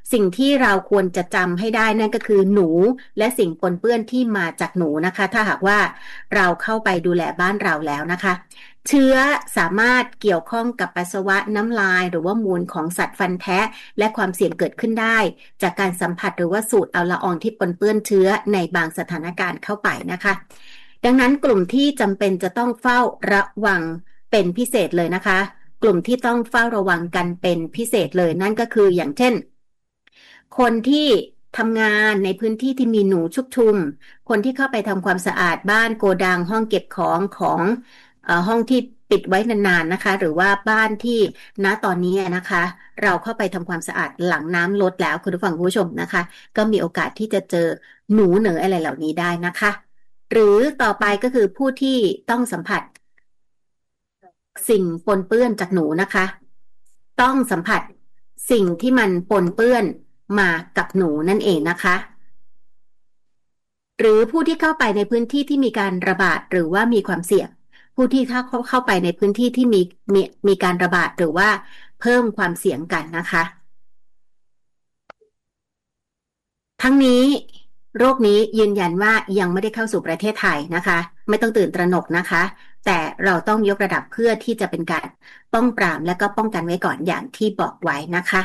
สิ่งที่เราควรจะจำให้ได้นั่นก็คือหนูและสิ่งปนเปื้อนที่มาจากหนูนะคะถ้าหากว่าเราเข้าไปดูแลบ้านเราแล้วนะคะเชื้อสามารถเกี่ยวข้องกับปัสสาวะน้ำลายหรือว่ามูลของสัตว์ฟันแท้และความเสี่ยงเกิดขึ้นได้จากการสัมผัสหรือว่าสูดเอาละอองที่ปนเปื้อนเชื้อในบางสถานการณ์เข้าไปนะคะดังนั้นกลุ่มที่จำเป็นจะต้องเฝ้าระวังเป็นพิเศษเลยนะคะกลุ่มที่ต้องเฝ้าระวังกันเป็นพิเศษเลยนั่นก็คืออย่างเช่นคนที่ทำงานในพื้นที่ที่มีหนูชุกชุมคนที่เข้าไปทำความสะอาดบ้านโกดังห้องเก็บของห้องที่ปิดไว้นานๆนะคะหรือว่าบ้านที่ณตอนนี้นะคะเราเข้าไปทำความสะอาดหลังน้ำลดแล้วคุณผู้ฟังคุณผู้ชมนะคะก็มีโอกาสที่จะเจอหนูเหนออะไรเหล่านี้ได้นะคะหรือต่อไปก็คือผู้ที่ต้องสัมผัสสิ่งปนเปื้อนจากหนูนะคะต้องสัมผัสสิ่งที่มันปนเปื้อนมากับหนูนั่นเองนะคะหรือผู้ที่เข้าไปในพื้นที่ที่มีการระบาดหรือว่ามีความเสี่ยงผู้ที่ถ้าเข้าไปในพื้นที่ที่มีการระบาดหรือว่าเพิ่มความเสี่ยงกันนะคะทั้งนี้โรคนี้ยืนยันว่ายังไม่ได้เข้าสู่ประเทศไทยนะคะไม่ต้องตื่นตระหนกนะคะแต่เราต้องยกระดับเพื่อที่จะเป็นการป้องปรามและก็ป้องกันไว้ก่อนอย่างที่บอกไว้นะคะ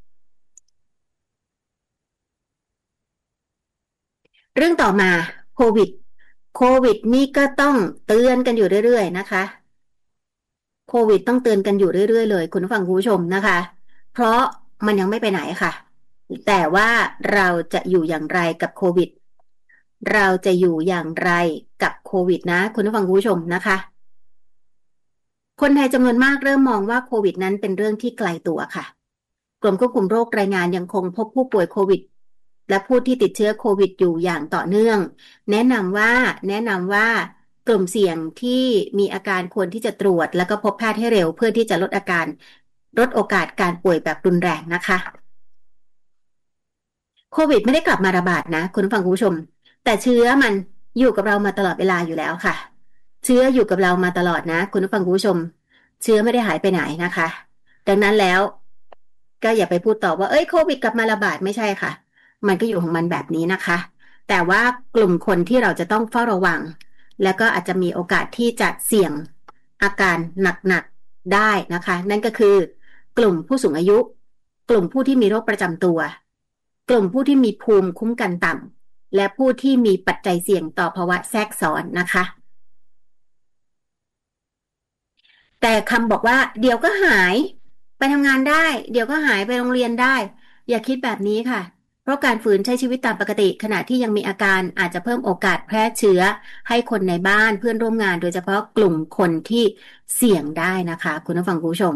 เรื่องต่อมาโควิดนี่ก็ต้องเตือนกันอยู่เรื่อยๆนะคะโควิดต้องเตือนกันอยู่เรื่อยๆเลยคุณผู้ฟังคุณผู้ชมนะคะเพราะมันยังไม่ไปไหนค่ะแต่ว่าเราจะอยู่อย่างไรกับโควิดเราจะอยู่อย่างไรกับโควิดนะคุณผู้ฟังคุณผู้ชมนะคะคนไทยจำนวนมากเริ่มมองว่าโควิดนั้นเป็นเรื่องที่ไกลตัวค่ะกรมควบคุมโรครายงานยังคงพบผู้ป่วยโควิดและผู้ที่ติดเชื้อโควิดอยู่อย่างต่อเนื่องแนะนำว่ากลุ่มเสี่ยงที่มีอาการควรที่จะตรวจแล้วก็พบแพทย์ให้เร็วเพื่อที่จะลดโอกาสการป่วยแบบรุนแรงนะคะโควิดไม่ได้กลับมาระบาดนะคุณผู้ฟังคุณผู้ชมแต่เชื้อมันอยู่กับเรามาตลอดเวลาอยู่แล้วค่ะเชื้ออยู่กับเรามาตลอดนะคุณผู้ฟังคุณผู้ชมเชื้อไม่ได้หายไปไหนนะคะดังนั้นแล้วก็อย่าไปพูดต่อว่าโควิดกลับมาระบาดไม่ใช่ค่ะมันก็อยู่ของมันแบบนี้นะคะแต่ว่ากลุ่มคนที่เราจะต้องเฝ้าระวังแล้วก็อาจจะมีโอกาสที่จะเสี่ยงอาการหนักๆได้นะคะนั่นก็คือกลุ่มผู้สูงอายุกลุ่มผู้ที่มีโรคประจำตัวกลุ่มผู้ที่มีภูมิคุ้มกันต่ำและผู้ที่มีปัจจัยเสี่ยงต่อภาวะแทรกซ้อนนะคะแต่คำบอกว่าเดี๋ยวก็หายไปทำงานได้เดี๋ยวก็หายไปโรงเรียนได้อย่าคิดแบบนี้ค่ะเพราะการฝืนใช้ชีวิตตามปกติขณะที่ยังมีอาการอาจจะเพิ่มโอกาสแพร่เชื้อให้คนในบ้านเพื่อนร่วมงานโดยเฉพาะกลุ่มคนที่เสี่ยงได้นะคะคุณผู้ฟังคุณผู้ชม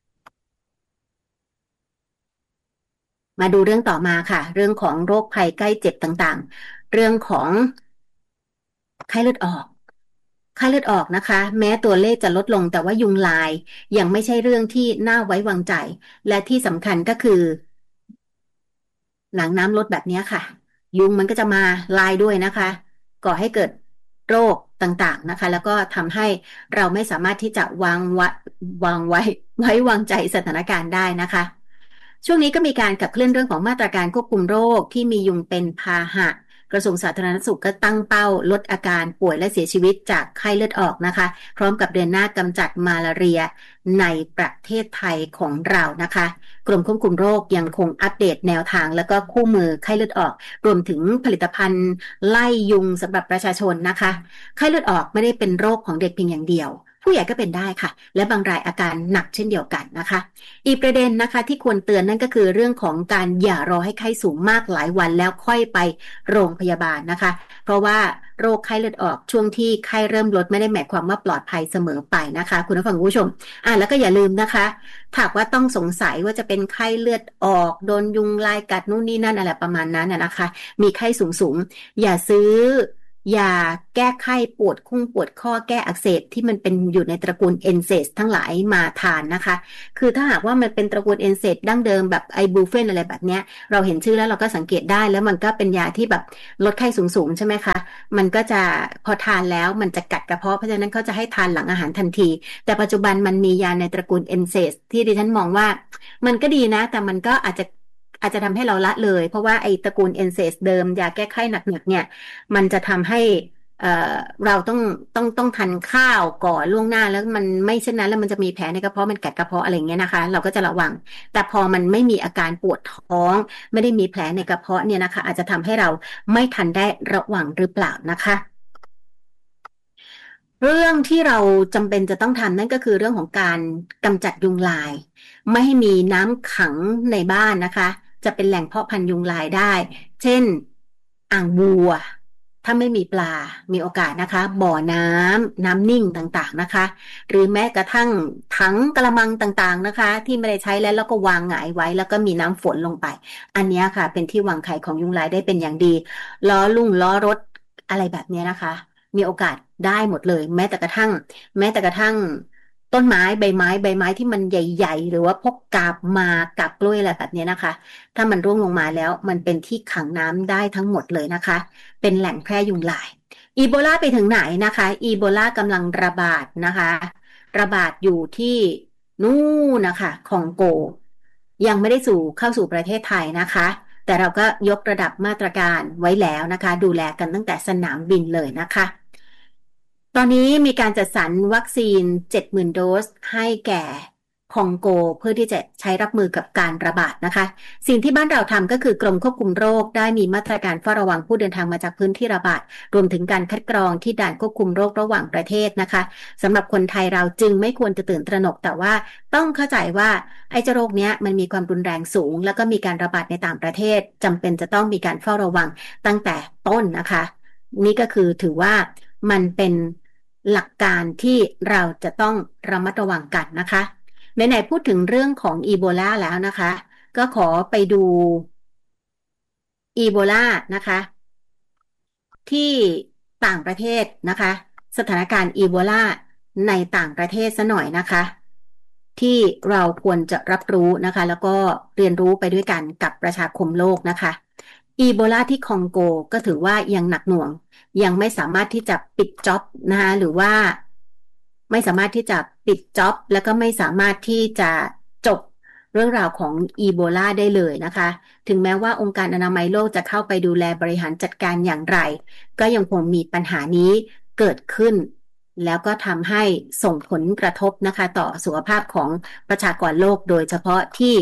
มาดูเรื่องต่อมาค่ะเรื่องของโรคภัยใกล้เจ็บต่างๆเรื่องของไข้เลือดออกนะคะแม้ตัวเลขจะลดลงแต่ว่ายุงลายยังไม่ใช่เรื่องที่น่าไว้วางใจและที่สำคัญก็คือหลังน้ำลดแบบนี้ค่ะยุงมันก็จะมาลายด้วยนะคะก่อให้เกิดโรคต่างๆนะคะแล้วก็ทำให้เราไม่สามารถที่จะวางไว้วางใจสถานการณ์ได้นะคะช่วงนี้ก็มีการขับเคลื่อนเรื่องของมาตรการควบคุมโรคที่มียุงเป็นพาหะกระทรวงสาธารณสุขก็ตั้งเป้าลดอาการป่วยและเสียชีวิตจากไข้เลือดออกนะคะพร้อมกับเดินหน้ากำจัดมาลาเรียในประเทศไทยของเรานะคะกรมควบคุมโรคยังคงอัปเดตแนวทางและก็คู่มือไข้เลือดออกรวมถึงผลิตภัณฑ์ไล่ยุงสำหรับประชาชนนะคะไข้เลือดออกไม่ได้เป็นโรคของเด็กเพียงอย่างเดียวผู้ใหญ่ก็เป็นได้ค่ะและบางรายอาการหนักเช่นเดียวกันนะคะอีกประเด็นนะคะที่ควรเตือนนั่นก็คือเรื่องของการอย่ารอให้ไข้สูงมากหลายวันแล้วค่อยไปโรงพยาบาลนะคะเพราะว่าโรคไข้เลือดออกช่วงที่ไข้เริ่มลดไม่ได้หมายความว่าปลอดภัยเสมอไปนะคะคุณผู้ฟังผู้ชมแล้วก็อย่าลืมนะคะถ้าว่าต้องสงสัยว่าจะเป็นไข้เลือดออกโดนยุงลายกัดนู่นนี่นั่นอะไรประมาณนั้นนะคะมีไข้สูงอย่าซื้อยาแก้ไข้ปวดข้อแก้อักเสบที่มันเป็นอยู่ในตระกูลเอนเซสทั้งหลายมาทานนะคะคือถ้าหากว่ามันเป็นตระกูลเอนเซสดั้งเดิมแบบไอบูเฟนอะไรแบบเนี้ยเราเห็นชื่อแล้วเราก็สังเกตได้แล้วมันก็เป็นยาที่แบบลดไข้สูงใช่ไหมคะมันก็จะพอทานแล้วมันจะกัดกระเพาะเพราะฉะนั้นเขาจะให้ทานหลังอาหารทันทีแต่ปัจจุบันมันมียาในตระกูลเอนเซสที่ดิฉันมองว่ามันก็ดีนะแต่มันก็อาจจะอาจจะทำให้เราละเลยเพราะว่าไอ้ตระกูลเอนเซสเดิมยาแก้ไข้หนักๆเนี่ยมันจะทำให้เอ่อเราต้องทานข้าวก่อนล่วงหน้าแล้วมันไม่เช่นนั้นแล้วมันจะมีแผลในกระเพาะมันกัดกระเพาะอะไรเงี้ยนะคะเราก็จะระวังแต่พอมันไม่มีอาการปวดท้องไม่ได้มีแผลในกระเพาะเนี่ยนะคะอาจจะทำให้เราไม่ทันได้ระวังหรือเปล่านะคะเรื่องที่เราจำเป็นจะต้องทำนั่นก็คือเรื่องของการกำจัดยุงลายไม่ให้มีน้ำขังในบ้านนะคะจะเป็นแหล่งเพาะพันธุ์ยุงลายได้เช่นอ่างบัวถ้าไม่มีปลามีโอกาสนะคะบ่อน้ำนิ่งต่างๆนะคะหรือแม้กระทั่งถังกระมังต่างๆนะคะที่ไม่ได้ใช้แล้วก็วางหงายไว้แล้วก็มีน้ำฝนลงไปอันนี้ค่ะเป็นที่วางไข่ของยุงลายได้เป็นอย่างดีล้อรถอะไรแบบนี้นะคะมีโอกาสได้หมดเลยแม้แต่กระทั่งต้นไม้ใบไม้ที่มันใหญ่ๆหรือว่าพวกกาบกล้วยอะไรแบบนี้นะคะถ้ามันร่วงลงมาแล้วมันเป็นที่ขังน้ำได้ทั้งหมดเลยนะคะเป็นแหล่งแพร่ยุงลายอีโบลาไปถึงไหนนะคะอีโบลากำลังระบาดนะคะระบาดอยู่ที่นู่นนะคะคองโกยังไม่ได้เข้าสู่ประเทศไทยนะคะแต่เราก็ยกระดับมาตรการไว้แล้วนะคะดูแลกันตั้งแต่สนามบินเลยนะคะตอนนี้มีการจัดสรรวัคซีน 70,000 โดสให้แก่คองโกเพื่อที่จะใช้รับมือกับการระบาดนะคะสิ่งที่บ้านเราทำก็คือกรมควบคุมโรคได้มีมาตรการเฝ้าระวังผู้เดินทางมาจากพื้นที่ระบาดรวมถึงการคัดกรองที่ด่านควบคุมโรคระหว่างประเทศนะคะสำหรับคนไทยเราจึงไม่ควรจะตื่นตระหนกแต่ว่าต้องเข้าใจว่าไอ้เจ้าโรคเนี้ยมันมีความรุนแรงสูงแล้วก็มีการระบาดในต่างประเทศจำเป็นจะต้องมีการเฝ้าระวังตั้งแต่ต้นนะคะนี่ก็คือถือว่ามันเป็นหลักการที่เราจะต้องระมัดระวังกันนะคะไหนๆพูดถึงเรื่องของอีโบลาแล้วนะคะก็ขอไปดูอีโบลานะคะที่ต่างประเทศนะคะสถานการณ์อีโบลาในต่างประเทศซะหน่อยนะคะที่เราควรจะรับรู้นะคะแล้วก็เรียนรู้ไปด้วยกันกับประชาคมโลกนะคะอีโบลาที่คองโกก็ถือว่ายังหนักหน่วงยังไม่สามารถที่จะปิดจ็อบนะคะหรือว่าไม่สามารถที่จะปิดจ็อบแล้วก็ไม่สามารถที่จะจบเรื่องราวของอีโบลาได้เลยนะคะถึงแม้ว่าองค์การอนามัยโลกจะเข้าไปดูแลบริหารจัดการอย่างไรก็ยังคงมีปัญหานี้เกิดขึ้นแล้วก็ทำให้ส่งผลกระทบนะคะต่อสุขภาพของประชากรโลกโดยเฉพาะที่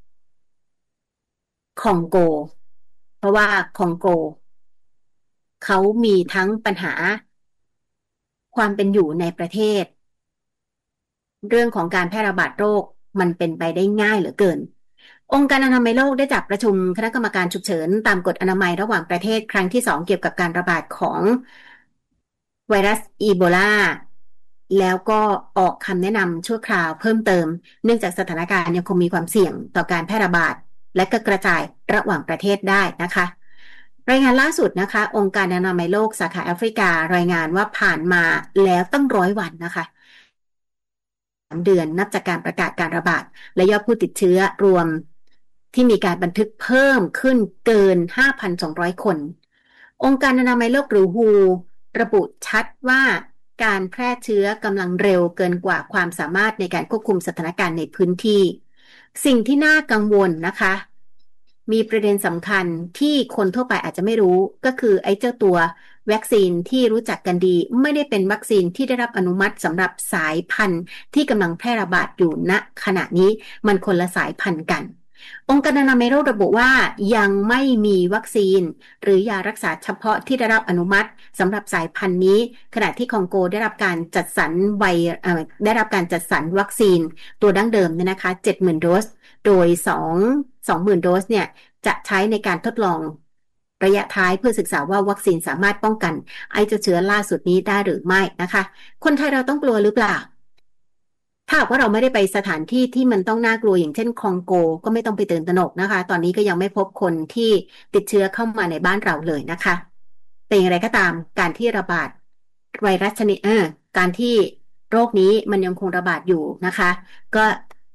คองโกเพราะว่าคองโกเขามีทั้งปัญหาความเป็นอยู่ในประเทศเรื่องของการแพร่ระบาดโรคมันเป็นไปได้ง่ายเหลือเกินองค์การอนามัยโลกได้จัดประชุมคณะกรรมการฉุกเฉินตามกฎอนามัยระหว่างประเทศครั้งที่2เกี่ยวกับการระบาดของไวรัสอีโบลาแล้วก็ออกคำแนะนำชั่วคราวเพิ่มเติมเนื่องจากสถานการณ์ยังคงมีความเสี่ยงต่อการแพร่ระบาดและก็กระจายระหว่างประเทศได้นะคะรายงานล่าสุดนะคะองค์การอนามัยโลกสาขาแอฟริการายงานว่าผ่านมาแล้วตั้ง100 วันนะคะ3 เดือนนับจากการประกาศการระบาดและยอดผู้ติดเชื้อรวมที่มีการบันทึกเพิ่มขึ้นเกิน 5,200 คนองค์การอนามัยโลกหรือ WHO ระบุชัดว่าการแพร่เชื้อกำลังเร็วเกินกว่าความสามารถในการควบคุมสถานการณ์ในพื้นที่สิ่งที่น่ากังวลนะคะมีประเด็นสำคัญที่คนทั่วไปอาจจะไม่รู้ก็คือไอ้เจ้าตัววัคซีนที่รู้จักกันดีไม่ได้เป็นวัคซีนที่ได้รับอนุมัติสำหรับสายพันธุ์ที่กำลังแพร่ระบาดอยู่ณขณะนี้มันคนละสายพันธุ์กันองค์การอนามัยโลกระบุว่ายังไม่มีวัคซีนหรือยารักษาเฉพาะที่ได้รับอนุมัติสำหรับสายพันธุ์นี้ขณะที่คองโกได้รับการจัดสรรวัคซีนตัวดั้งเดิมเนี่ยนะคะ 70,000 โดสโดย20,000 โดสเนี่ยจะใช้ในการทดลองระยะท้ายเพื่อศึกษาว่าวัคซีนสามารถป้องกันไอ้เจ้าเชื้อล่าสุดนี้ได้หรือไม่นะคะคนไทยเราต้องกลัวหรือเปล่าถ้าว่าเราไม่ได้ไปสถานที่ที่มันต้องน่ากลัวอย่างเช่นคองโกก็ไม่ต้องไปตื่นตระหนกนะคะตอนนี้ก็ยังไม่พบคนที่ติดเชื้อเข้ามาในบ้านเราเลยนะคะแต่อย่างไรก็ตามการที่ระบาดไวรัสชนิดการที่โรคนี้มันยังคงระบาดอยู่นะคะก็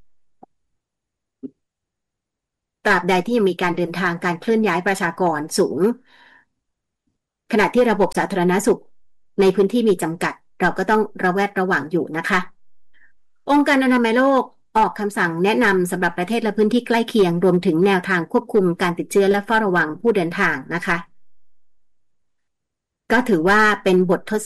ตราบใดที่ยังมีการเดินทางการเคลื่อนย้ายประชากรสูงขณะที่ระบบสาธารณสุขในพื้นที่มีจำกัดเราก็ต้องระแวดระวังอยู่นะคะองค์การอนามัยโลกออกคำสั่งแนะนำสำหรับประเทศและพื้นที่ใกล้เคียงรวมถึงแนวทางควบคุมการติดเชื้อและเฝ้าระวังผู้เดินทางนะคะก็ถือว่าเป็นบททด